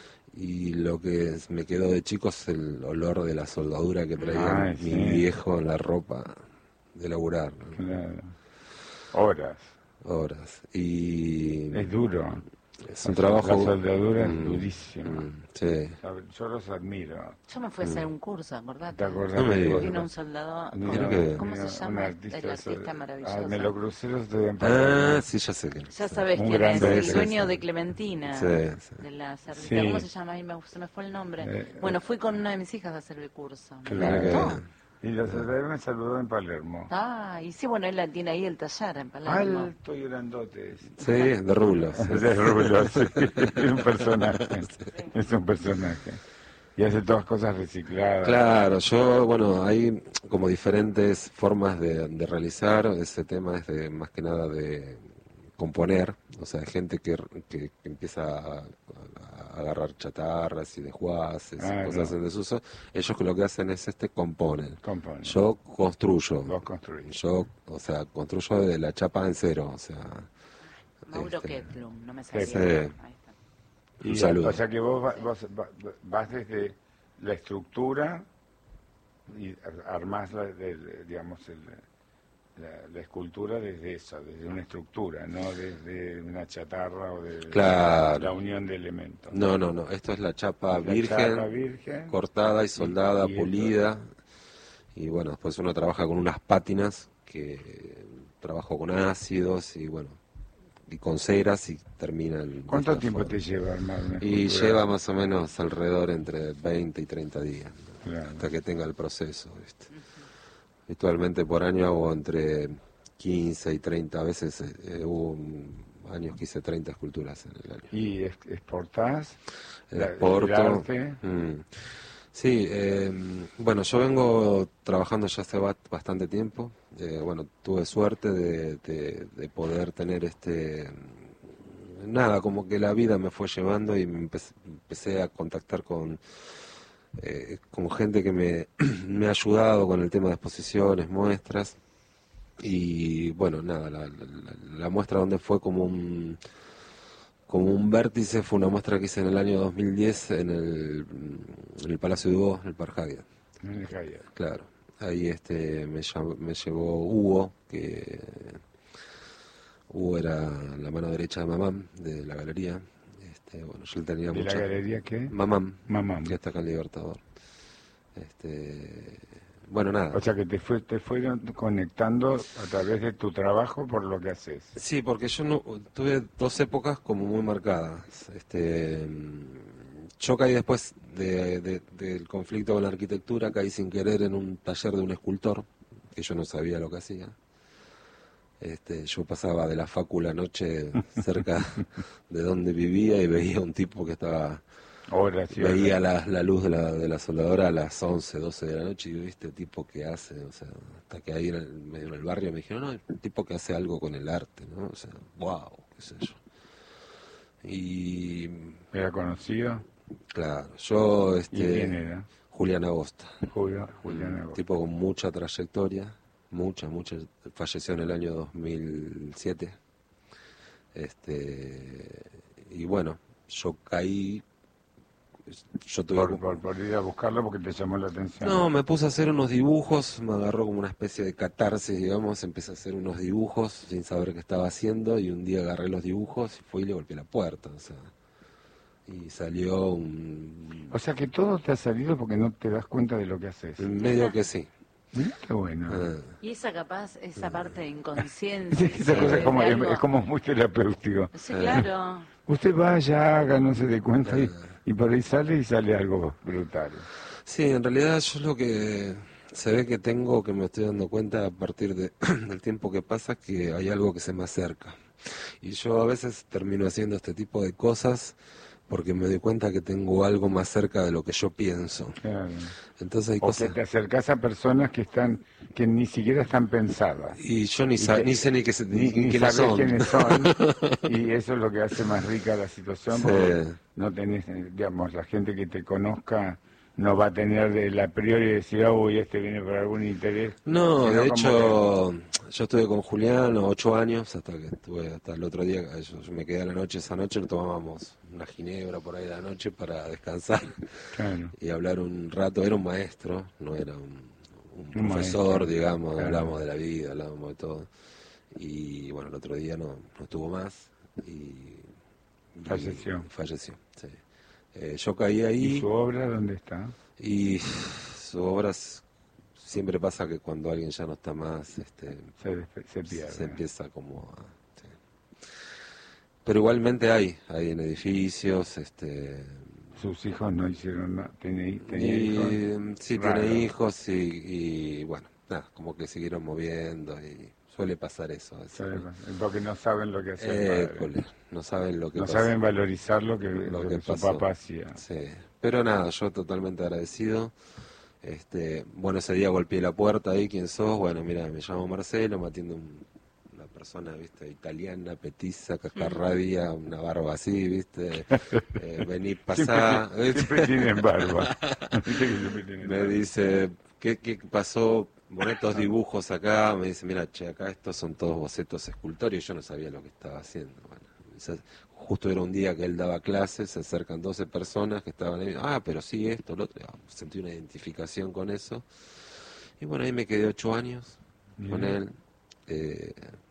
Y lo que me quedó de chico es el olor de la soldadura que traía Ay, mi sí. viejo en la ropa de laburar, ¿no? Claro. Horas. Horas. Y... Es duro. Es un trabajo... La soldadura mm, es durísima. Mm, sí. Yo los admiro. Yo me fui a hacer un curso, acordate. ¿Te acordás? No me digas. Vino un soldador. No, ¿Cómo, que- ¿cómo se un llama? artista El artista sol- maravilloso. Ah, me lo crucé los otros días en Ah, Palermo. sí, ya sé que... Ya sabes Un quién gran es, el referente. dueño de Clementina, Sí, sí. de la cerdita. Sí. ¿Cómo se llama? Ahí me, se me fue el nombre. Eh, bueno, fui con una de mis hijas a hacer el curso. Me Claro. encantó. Y los soldadores me saludó en Palermo. Ah, y sí, bueno, él la tiene ahí el taller en Palermo. Alto y grandote. Sí, de rulos. De rulos, sí. Es un personaje. Es un personaje. Y hace todas cosas recicladas. Claro, yo, bueno, hay como diferentes formas de, de realizar, ese tema es de más que nada de componer, o sea, gente que, que, que empieza a, a agarrar chatarras y desguaces Ah, y cosas no. en desuso, ellos que lo que hacen es este componen. Componen. Yo construyo. Vos construís. Yo, o sea, construyo de la chapa en cero, o sea... Mauro este, Ketlum, no me sabía. sí. Ahí está. Un Y, saludo. O sea que vos, va- vos va- vas desde la estructura y armás, la, de- de- digamos, el, la, la escultura desde eso, desde una estructura, no desde una chatarra o de Claro. la unión de elementos. No, no, no, esto es la chapa La virgen, chapa virgen, cortada y soldada, y esto- pulida. Y bueno, después uno trabaja con unas pátinas que trabajo con ácidos y bueno, y con ceras y terminan. de ¿Cuánto esta tiempo forma. te lleva armar una Y escultura? lleva más o menos alrededor entre veinte y treinta días, ¿no? Claro. Hasta que tenga el proceso, ¿viste? Habitualmente por año hago entre quince y treinta veces. Eh, hubo un años que hice treinta esculturas en el año. ¿Y exportás? Exporto. ¿El arte? Mm. Sí, eh, bueno, yo vengo trabajando ya hace bastante tiempo. Eh, bueno, tuve suerte de, de, de poder tener este... Nada, como que la vida me fue llevando y me empecé, empecé a contactar con, eh, con gente que me, me ha ayudado con el tema de exposiciones, muestras. Y bueno, nada, la, la, la muestra donde fue como un... Como un vértice fue una muestra que hice en el año dos mil diez en el, en el Palacio de Hugo, en el Parque Hyatt. En el Hyatt. Claro. Ahí este me, llam, me llevó Hugo, que Hugo era la mano derecha de Mamam, de la galería. Este, bueno, yo le tenía ¿De mucha... la galería qué? Mamam. Mamam. Que está acá en Libertador. Este... Bueno, nada. O sea que te, fue, te fueron conectando a través de tu trabajo por lo que haces. Sí, porque yo no tuve dos épocas como muy marcadas. Este, yo caí después de, de, del conflicto con la arquitectura, caí sin querer en un taller de un escultor, que yo no sabía lo que hacía. Este, yo pasaba de la facu la noche cerca de donde vivía y veía un tipo que estaba... Horas, sí, veía la, la luz de la, de la soldadora a las once, doce de la noche y yo, ¿viste? Tipo que hace, o sea, hasta que ahí en el, medio en el barrio me dijeron, no, el tipo que hace algo con el arte, ¿no? O sea, wow, qué sé yo. Y... ¿Era conocido? Claro, yo, este... ¿Y quién era? Julián Agosta. Julián, Julián Agosta. Tipo con mucha trayectoria, mucha, mucha, falleció en el año dos mil siete. Este... Y bueno, yo caí... Yo tuve por, por, por ir a buscarlo porque te llamó la atención. No, me puse a hacer unos dibujos, me agarró como una especie de catarsis, digamos, empecé a hacer unos dibujos sin saber qué estaba haciendo y un día agarré los dibujos y fui y le golpeé la puerta, o sea, y salió un... O sea que todo te ha salido porque no te das cuenta de lo que haces. Medio que sí. Mirá qué bueno. Ah. Y esa capaz, esa parte de inconsciencia. Esa cosa es como, es, es como muy terapéutico. Sí, claro. Usted vaya, haga, no se dé cuenta y, y por ahí sale y sale algo brutal. Sí, en realidad yo lo que se ve que tengo, que me estoy dando cuenta a partir de, del tiempo que pasa, que hay algo que se me acerca. Y yo a veces termino haciendo este tipo de cosas porque me doy cuenta que tengo algo más cerca de lo que yo pienso. Claro. Entonces hay o cosas... que te acercás a personas que están que ni siquiera están pensadas. Y yo ni, sa que, ni sé ni, que se, ni, ni, ni quiénes sabés son. quiénes son. Y eso es lo que hace más rica la situación, Sí. porque no tenés, digamos, la gente que te conozca no va a tener de la priori decir, oh, uy, este viene por algún interés. No, de hecho, que... yo estuve con Julián ocho años, hasta que estuve, hasta el otro día, yo, yo me quedé a la noche, esa noche nos tomábamos una ginebra por ahí de la noche para descansar claro. y hablar un rato. Era un maestro, no era un, un, un profesor, maestro, digamos, claro. Hablábamos de la vida, hablábamos de todo. Y bueno, el otro día no, no estuvo más y... Falleció. Y falleció, sí. Eh, yo caí ahí. ¿Y su obra dónde está? Y su obra siempre pasa que cuando alguien ya no está más, este, se, se pierde. Se empieza como a... Sí. Pero igualmente hay, hay en edificios, este... Sus hijos no hicieron nada, ¿tenía, tenía y, hijos? Sí, Raro. Tiene hijos y, y bueno, nada, como que siguieron moviendo y... Suele pasar eso. Suele pasar, porque no saben lo que hacer. Eh, no saben lo que No pasó. saben valorizar lo que, lo lo que que su pasó. papá hacía. Sí. Pero nada, yo totalmente agradecido. Este, bueno, ese día golpeé la puerta ahí, ¿quién sos? Bueno, mira, me llamo Marcelo, me atiende un, una persona, viste, italiana, petiza, cascarrabia, una barba así, viste. Eh, vení, pasá. Siempre, siempre tienen barba. Me dice, ¿qué, qué pasó? Bueno, estos dibujos acá, me dice, mira, che, acá estos son todos bocetos escultóricos, yo no sabía lo que estaba haciendo. Bueno, entonces, justo era un día que él daba clases, se acercan doce personas que estaban ahí, ah, pero sí, esto, lo otro, sentí una identificación con eso. Y bueno, ahí me quedé ocho años Bien. con él. Eh,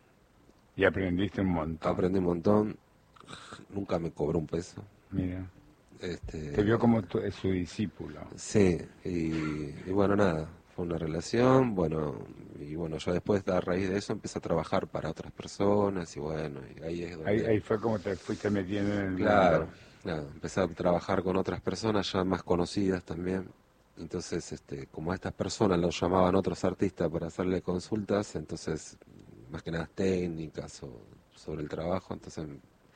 y aprendiste un montón. Aprendí un montón, nunca me cobró un peso. Mira. Este, Te vio como tu, su discípulo. Sí, y, y bueno, nada. Fue una relación, bueno, y bueno, yo después, a raíz de eso, empecé a trabajar para otras personas, y bueno, y ahí es donde... Ahí, ahí fue como te fuiste metiendo en el Claro, mundo. claro, empecé a trabajar con otras personas ya más conocidas también, entonces, este, como a estas personas los llamaban otros artistas para hacerle consultas, entonces, más que nada técnicas, o sobre el trabajo, entonces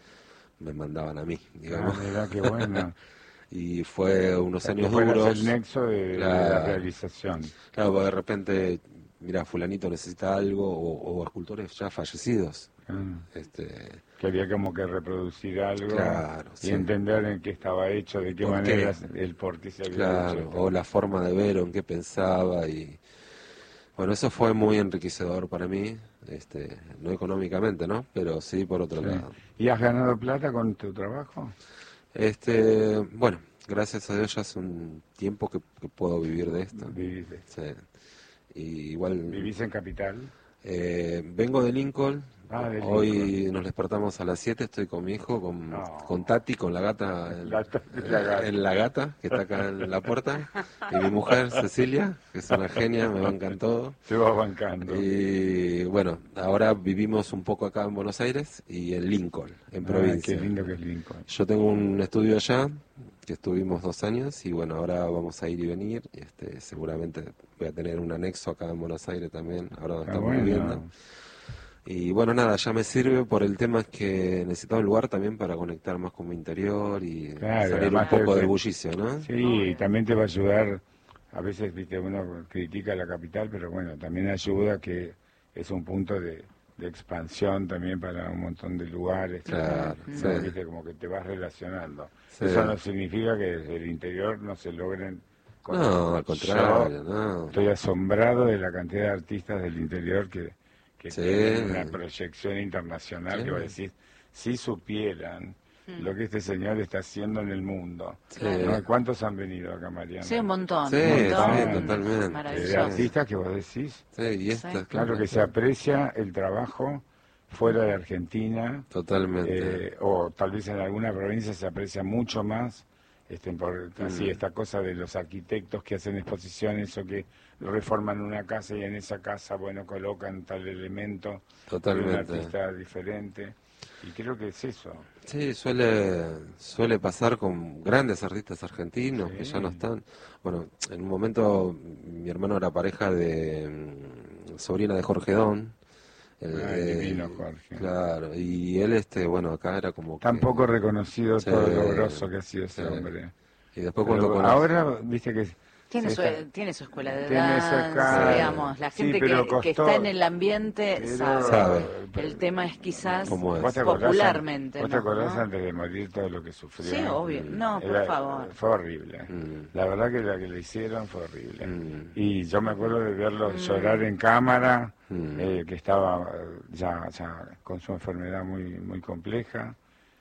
me mandaban a mí, digamos. Ah, mirá, qué bueno. Y fue unos Para años que fueras duros. el nexo de, claro, de la realización. Claro, porque de repente, mira, fulanito necesita algo, o, o escultores ya fallecidos. Ah. Este, que había como que reproducir algo claro, y sí. entender en qué estaba hecho, de qué ¿Por manera, qué? el por qué se había claro, hecho. o la forma de ver, o en qué pensaba, y bueno, eso fue muy enriquecedor para mí, este, no económicamente, ¿no? Pero sí por otro Sí. lado. ¿Y has ganado plata con tu trabajo? Este, bueno, gracias a Dios ya hace un tiempo que, que puedo vivir de esto. Vivís de esto. Sí. Y igual. ¿Vivís en Capital? Eh, vengo de Lincoln. Ah, de Hoy Lincoln. nos despertamos a las siete, estoy con mi hijo, con, No. con Tati, con la gata, en La- la gata. en la gata, que está acá en la puerta, y mi mujer Cecilia, que es una genia, me bancan todo. Se va bancando. Y bueno, ahora vivimos un poco acá en Buenos Aires y en Lincoln, en Ah, provincia. qué lindo que es Lincoln. Yo tengo un estudio allá, que estuvimos dos años, y bueno, ahora vamos a ir y venir, y este, seguramente voy a tener un anexo acá en Buenos Aires también, ahora donde Ah, estamos bueno. viviendo. Y bueno, nada, ya me sirve por el tema es que necesitaba un lugar también para conectar más con mi interior y Claro, salir un además poco te- del bullicio, ¿no? Sí, y también te va a ayudar, a veces viste uno critica la capital, pero bueno, también ayuda que es un punto de, de expansión también para un montón de lugares. Claro, ¿no? sí. Viste, como que te vas relacionando. Sí. Eso no significa que desde el interior no se logren cosas. No, al contrario, Yo no. Estoy asombrado de la cantidad de artistas del interior que, que Sí. tienen una proyección internacional, Sí. que va a decir, si supieran lo que este señor está haciendo en el mundo. Sí. ¿No? ¿Cuántos han venido acá, Mariana? Sí, un montón. Sí, un montón. sí, totalmente. De Maravilloso. artistas que vos decís. Sí, y esta, Sí. claro, Claro que se aprecia el trabajo fuera de Argentina, totalmente. eh, o tal vez en alguna provincia se aprecia mucho más, este, por, así Mm. esta cosa de los arquitectos que hacen exposiciones o que reforman una casa y en esa casa, bueno, colocan tal elemento Totalmente. de un artista diferente. Y creo que es eso. Sí, suele suele pasar con grandes artistas argentinos que Sí. ya no están. Bueno, en un momento mi hermano era pareja de mm, sobrina de Jorge Don. el- Ay, eh, divino Jorge. Claro, y él, este, bueno, acá era como que... Tan poco reconocido Sí, todo lo grosso que ha sido ese sí. hombre. Y después Pero cuando conocí- ahora, viste que... Tiene se su, está- tiene su escuela de Tiene esa danza, cara. digamos, la Sí, gente pero que, que costó- está en el ambiente pero- sabe. Sabe. El tema es quizás ¿Cómo es? ¿Vos te acordás, popularmente, ¿Vos te ¿no? acordás ¿no? antes de morir todo lo que sufrió? Sí, obvio. No, por Era- favor. Fue horrible. Mm. La verdad que la que le hicieron fue horrible. Mm. Y yo me acuerdo de verlo Mm. llorar en cámara, Mm. eh, que estaba eh, ya, ya con su enfermedad muy, muy compleja.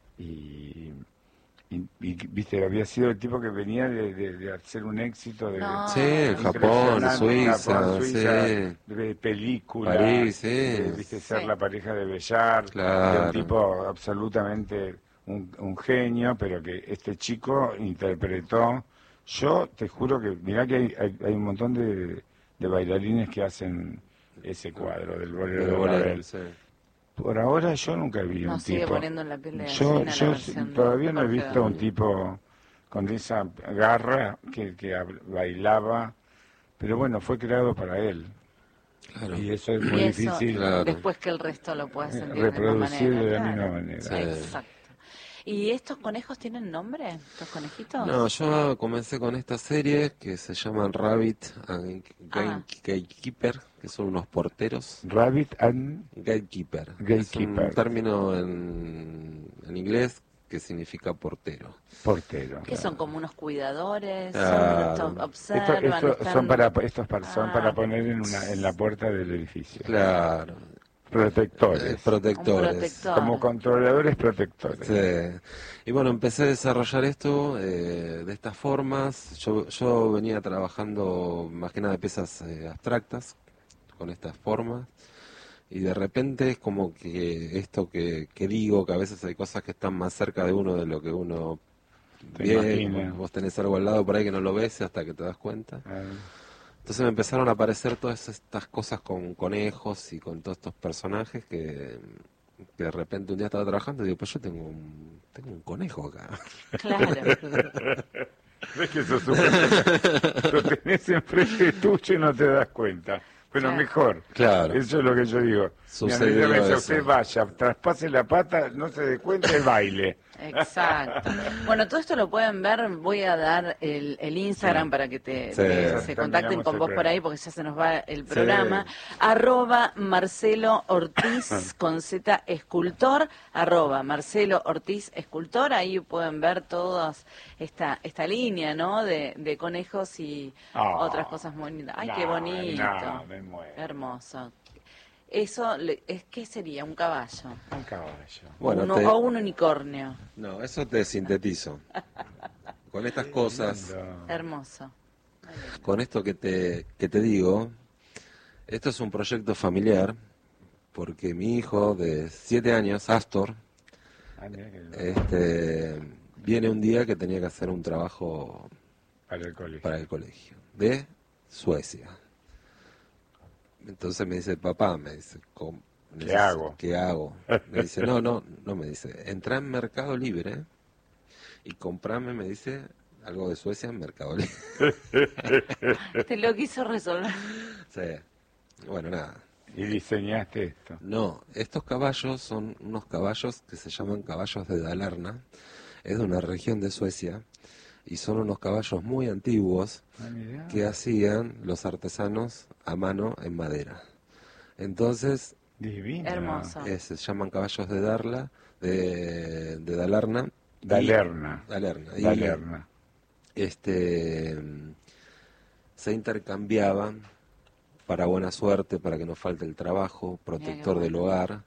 Y, y, y, viste, había sido el tipo que venía de, de, de hacer un éxito de... No. Sí, en Japón, impresionante, Suiza, Japón, Suiza, sí. de película, París, sí. de, viste, ser Sí. la pareja de Bellar, Claro. de un tipo absolutamente un, un genio, pero que este chico interpretó. Yo te juro que, mirá que hay, hay, hay un montón de, de bailarines que hacen ese cuadro del bolero Pero de bueno, Ravel. sí. Por ahora yo nunca vi No un sigue tipo. poniendo en la piel de Yo, gallina la yo versión de todavía no he Jorge visto un Don. tipo con esa garra que, que hab- bailaba, pero bueno, fue creado para él. Claro. Y eso es Y muy eso, difícil Claro. después que el resto lo pueda eh, sentir de la misma reproducir manera. de la claro. misma manera. Sí. Exacto. ¿Y estos conejos tienen nombre? ¿Estos conejitos? No, yo comencé con esta serie que se llaman Rabbit and Ah. Gatekeeper, que son unos porteros. Rabbit and Gatekeeper. Gatekeeper. Es un término en, en inglés que significa portero. portero. ¿Qué son como unos cuidadores? Claro. Son, Esto, observan, esto están- son para estos para, son Ah. para poner en una en la puerta del edificio. Claro. Protectores. Eh, protectores. Un protector. Como controladores protectores. Sí. Y bueno, empecé a desarrollar esto eh, de estas formas. Yo, yo venía trabajando más que nada de piezas eh, abstractas con estas formas. Y de repente es como que esto que, que digo, que a veces hay cosas que están más cerca de uno de lo que uno Te ve. imagino. Vos tenés algo al lado por ahí que no lo ves hasta que te das cuenta. Ah. Entonces me empezaron a aparecer todas estas cosas con conejos y con todos estos personajes que, que de repente un día estaba trabajando y digo, pues yo tengo un, tengo un conejo acá. Claro. Ves que eso es súper- lo tenés enfrente tuyo y no te das cuenta. pero Claro. mejor. Claro. Eso es lo que yo digo. Sucedió Mi amiga me dice, eso. usted vaya, traspase la pata, no se dé cuenta el baile. Exacto. Bueno, todo esto lo pueden ver. Voy a dar el, el Instagram Sí. para que te, Sí. te- se contacten Terminamos con el vos por programa. ahí, porque ya se nos va el programa. Arroba Marcelo Ortiz con Z Escultor. Arroba Marcelo Ortiz Escultor. Ahí pueden ver todas esta esta línea, ¿no? De, de conejos y Oh, otras cosas muy lindas. Ay, qué no, bonito. no, me muero. Hermoso. Eso le- es ¿qué sería? Un caballo. Un caballo. Bueno, Uno- te- o un unicornio. No, eso te sintetizo. Con estas cosas, Hermoso. con esto que te, que te digo, esto es un proyecto familiar, porque mi hijo de siete años, Astor, Ay, mira que loco. este, viene un día que tenía que hacer un trabajo Para el colegio. para el colegio, de Suecia. Entonces me dice, papá, me dice, ¿cómo- ¿Qué neces- hago? ¿Qué hago? Me dice, no, no, no, me dice, entra en Mercado Libre y comprame, me dice, algo de Suecia en Mercado Libre. Te lo quiso resolver. Sí. Bueno, nada. Y diseñaste esto. No, estos caballos son unos caballos que se llaman caballos de Dalarna. Es de una región de Suecia y son unos caballos muy antiguos Ah, mirá. que hacían los artesanos a mano en madera. Entonces, Divino. Hermoso. eh, se llaman caballos de Darla, de, de Dalarna. y- Dalerna. Dalerna. Y, Dalerna. este, se intercambiaban para buena suerte, para que no falte el trabajo, protector Mira qué del bueno. hogar.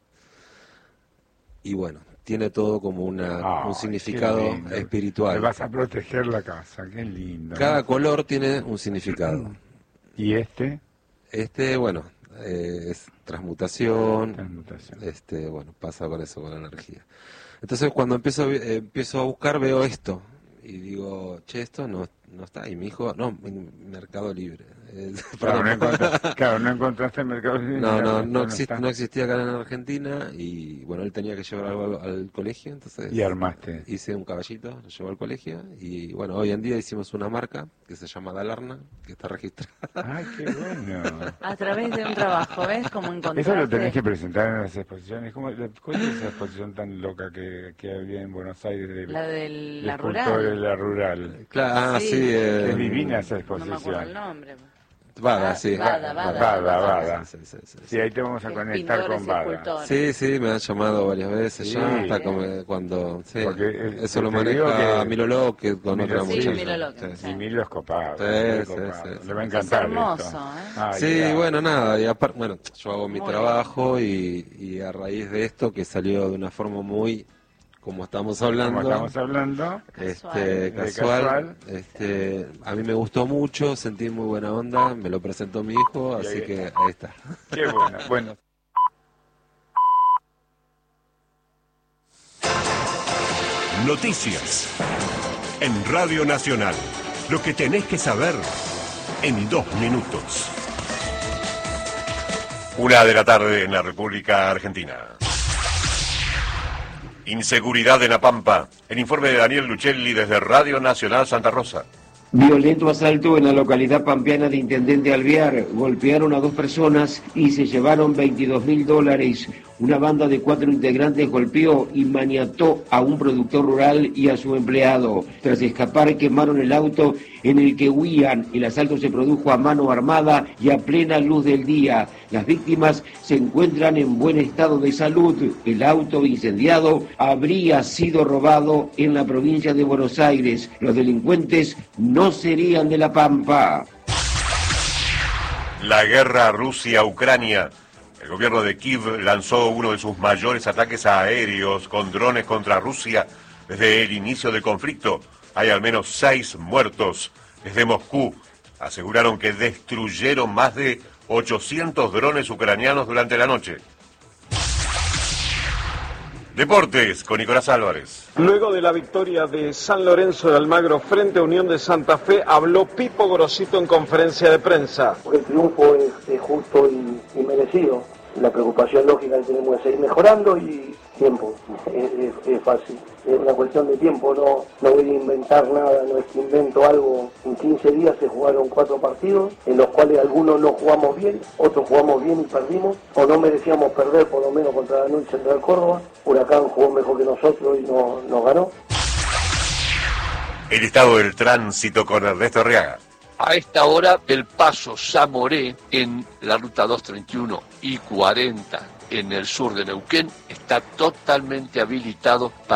Y bueno, tiene todo como una, Ay, un qué significado lindo. Te espiritual. vas a proteger la casa, qué lindo. Cada ¿no? color tiene un significado. ¿Y este? Este, bueno, eh, es transmutación, Transmutación. este, bueno, pasa con eso, con la energía. Entonces cuando empiezo, a vi- eh, empiezo a buscar veo esto y digo, che, esto no, no está. Y mi hijo, no, en Mercado Libre. Eh, Claro, no perdón. encontraste, claro, no encontraste el mercado libre. No, no, no, está. exist- no existía acá en Argentina y bueno, él tenía que llevar algo al, al colegio, entonces Y armaste. hice un caballito, lo llevó al colegio y bueno, hoy en día hicimos una marca que se llama Dalarna, que está registrada. Ay, qué bueno. A través de un trabajo, ¿ves? Como encontraste. Eso lo tenés que presentar en las exposiciones. ¿Cómo, ¿Cuál es esa exposición tan loca que, que había en Buenos Aires? De, La de de la escultores rural. de la rural. Claro, ah, Sí. sí, eh, Es divina esa No me acuerdo el exposición. nombre. Bada, sí. Bada, Bada. Bada, Bada. Sí, sí, sí, sí. Sí, ahí te vamos a Es conectar pintores con y Bada. escultores. Sí, sí, me han llamado varias veces Sí. ya, hasta como cuando, sí, Porque, eh, eso lo te digo maneja que- Milo López con Milo- otra Sí, muchacha. Milo López, Sí. sí. Y Milo es copado. Sí, Milo es sí, copado. sí, sí. Le va a Es encantar hermoso, esto. ¿eh? Ay, Sí, ya. bueno, nada, y aparte, bueno, yo hago mi Muy trabajo y, y a raíz de esto que salió de una forma muy, como estamos hablando, Como estamos hablando, Casual. este, De casual, casual. este, a mí me gustó mucho, sentí muy buena onda, me lo presentó mi hijo, Y así ahí que ahí está. qué bueno. Bueno, Noticias en Radio Nacional. Lo que tenés que saber en dos minutos. Una de la tarde en la República Argentina. Inseguridad en La Pampa. El informe de Daniel Luchelli desde Radio Nacional Santa Rosa. Violento asalto en la localidad pampeana de Intendente Alvear. Golpearon a dos personas y se llevaron veintidós mil dólares. Una banda de cuatro integrantes golpeó y maniató a un productor rural y a su empleado. Tras escapar, quemaron el auto en el que huían. El asalto se produjo a mano armada y a plena luz del día. Las víctimas se encuentran en buen estado de salud. El auto incendiado habría sido robado en la provincia de Buenos Aires. Los delincuentes no serían de La Pampa. La guerra Rusia-Ucrania. El gobierno de Kiev lanzó uno de sus mayores ataques aéreos con drones contra Rusia desde el inicio del conflicto. Hay al menos seis muertos. Desde Moscú aseguraron que destruyeron más de ochocientos drones ucranianos durante la noche. Deportes con Nicolás Álvarez. Luego de la victoria de San Lorenzo de Almagro frente a Unión de Santa Fe, habló Pipo Gorosito en conferencia de prensa. El triunfo es, es justo y, y merecido. La preocupación lógica que tenemos es seguir mejorando y tiempo, es, es, es fácil, es una cuestión de tiempo, no, no voy a inventar nada, no es que invento algo. En quince días se jugaron cuatro partidos, en los cuales algunos no jugamos bien, otros jugamos bien y perdimos, o no merecíamos perder por lo menos contra Lanús y Central Córdoba. Huracán jugó mejor que nosotros y no, nos ganó. El estado del tránsito con Ernesto Arriaga. A esta hora, el paso Zamoré en la ruta doscientos treinta y uno y cuarenta en el sur de Neuquén está totalmente habilitado para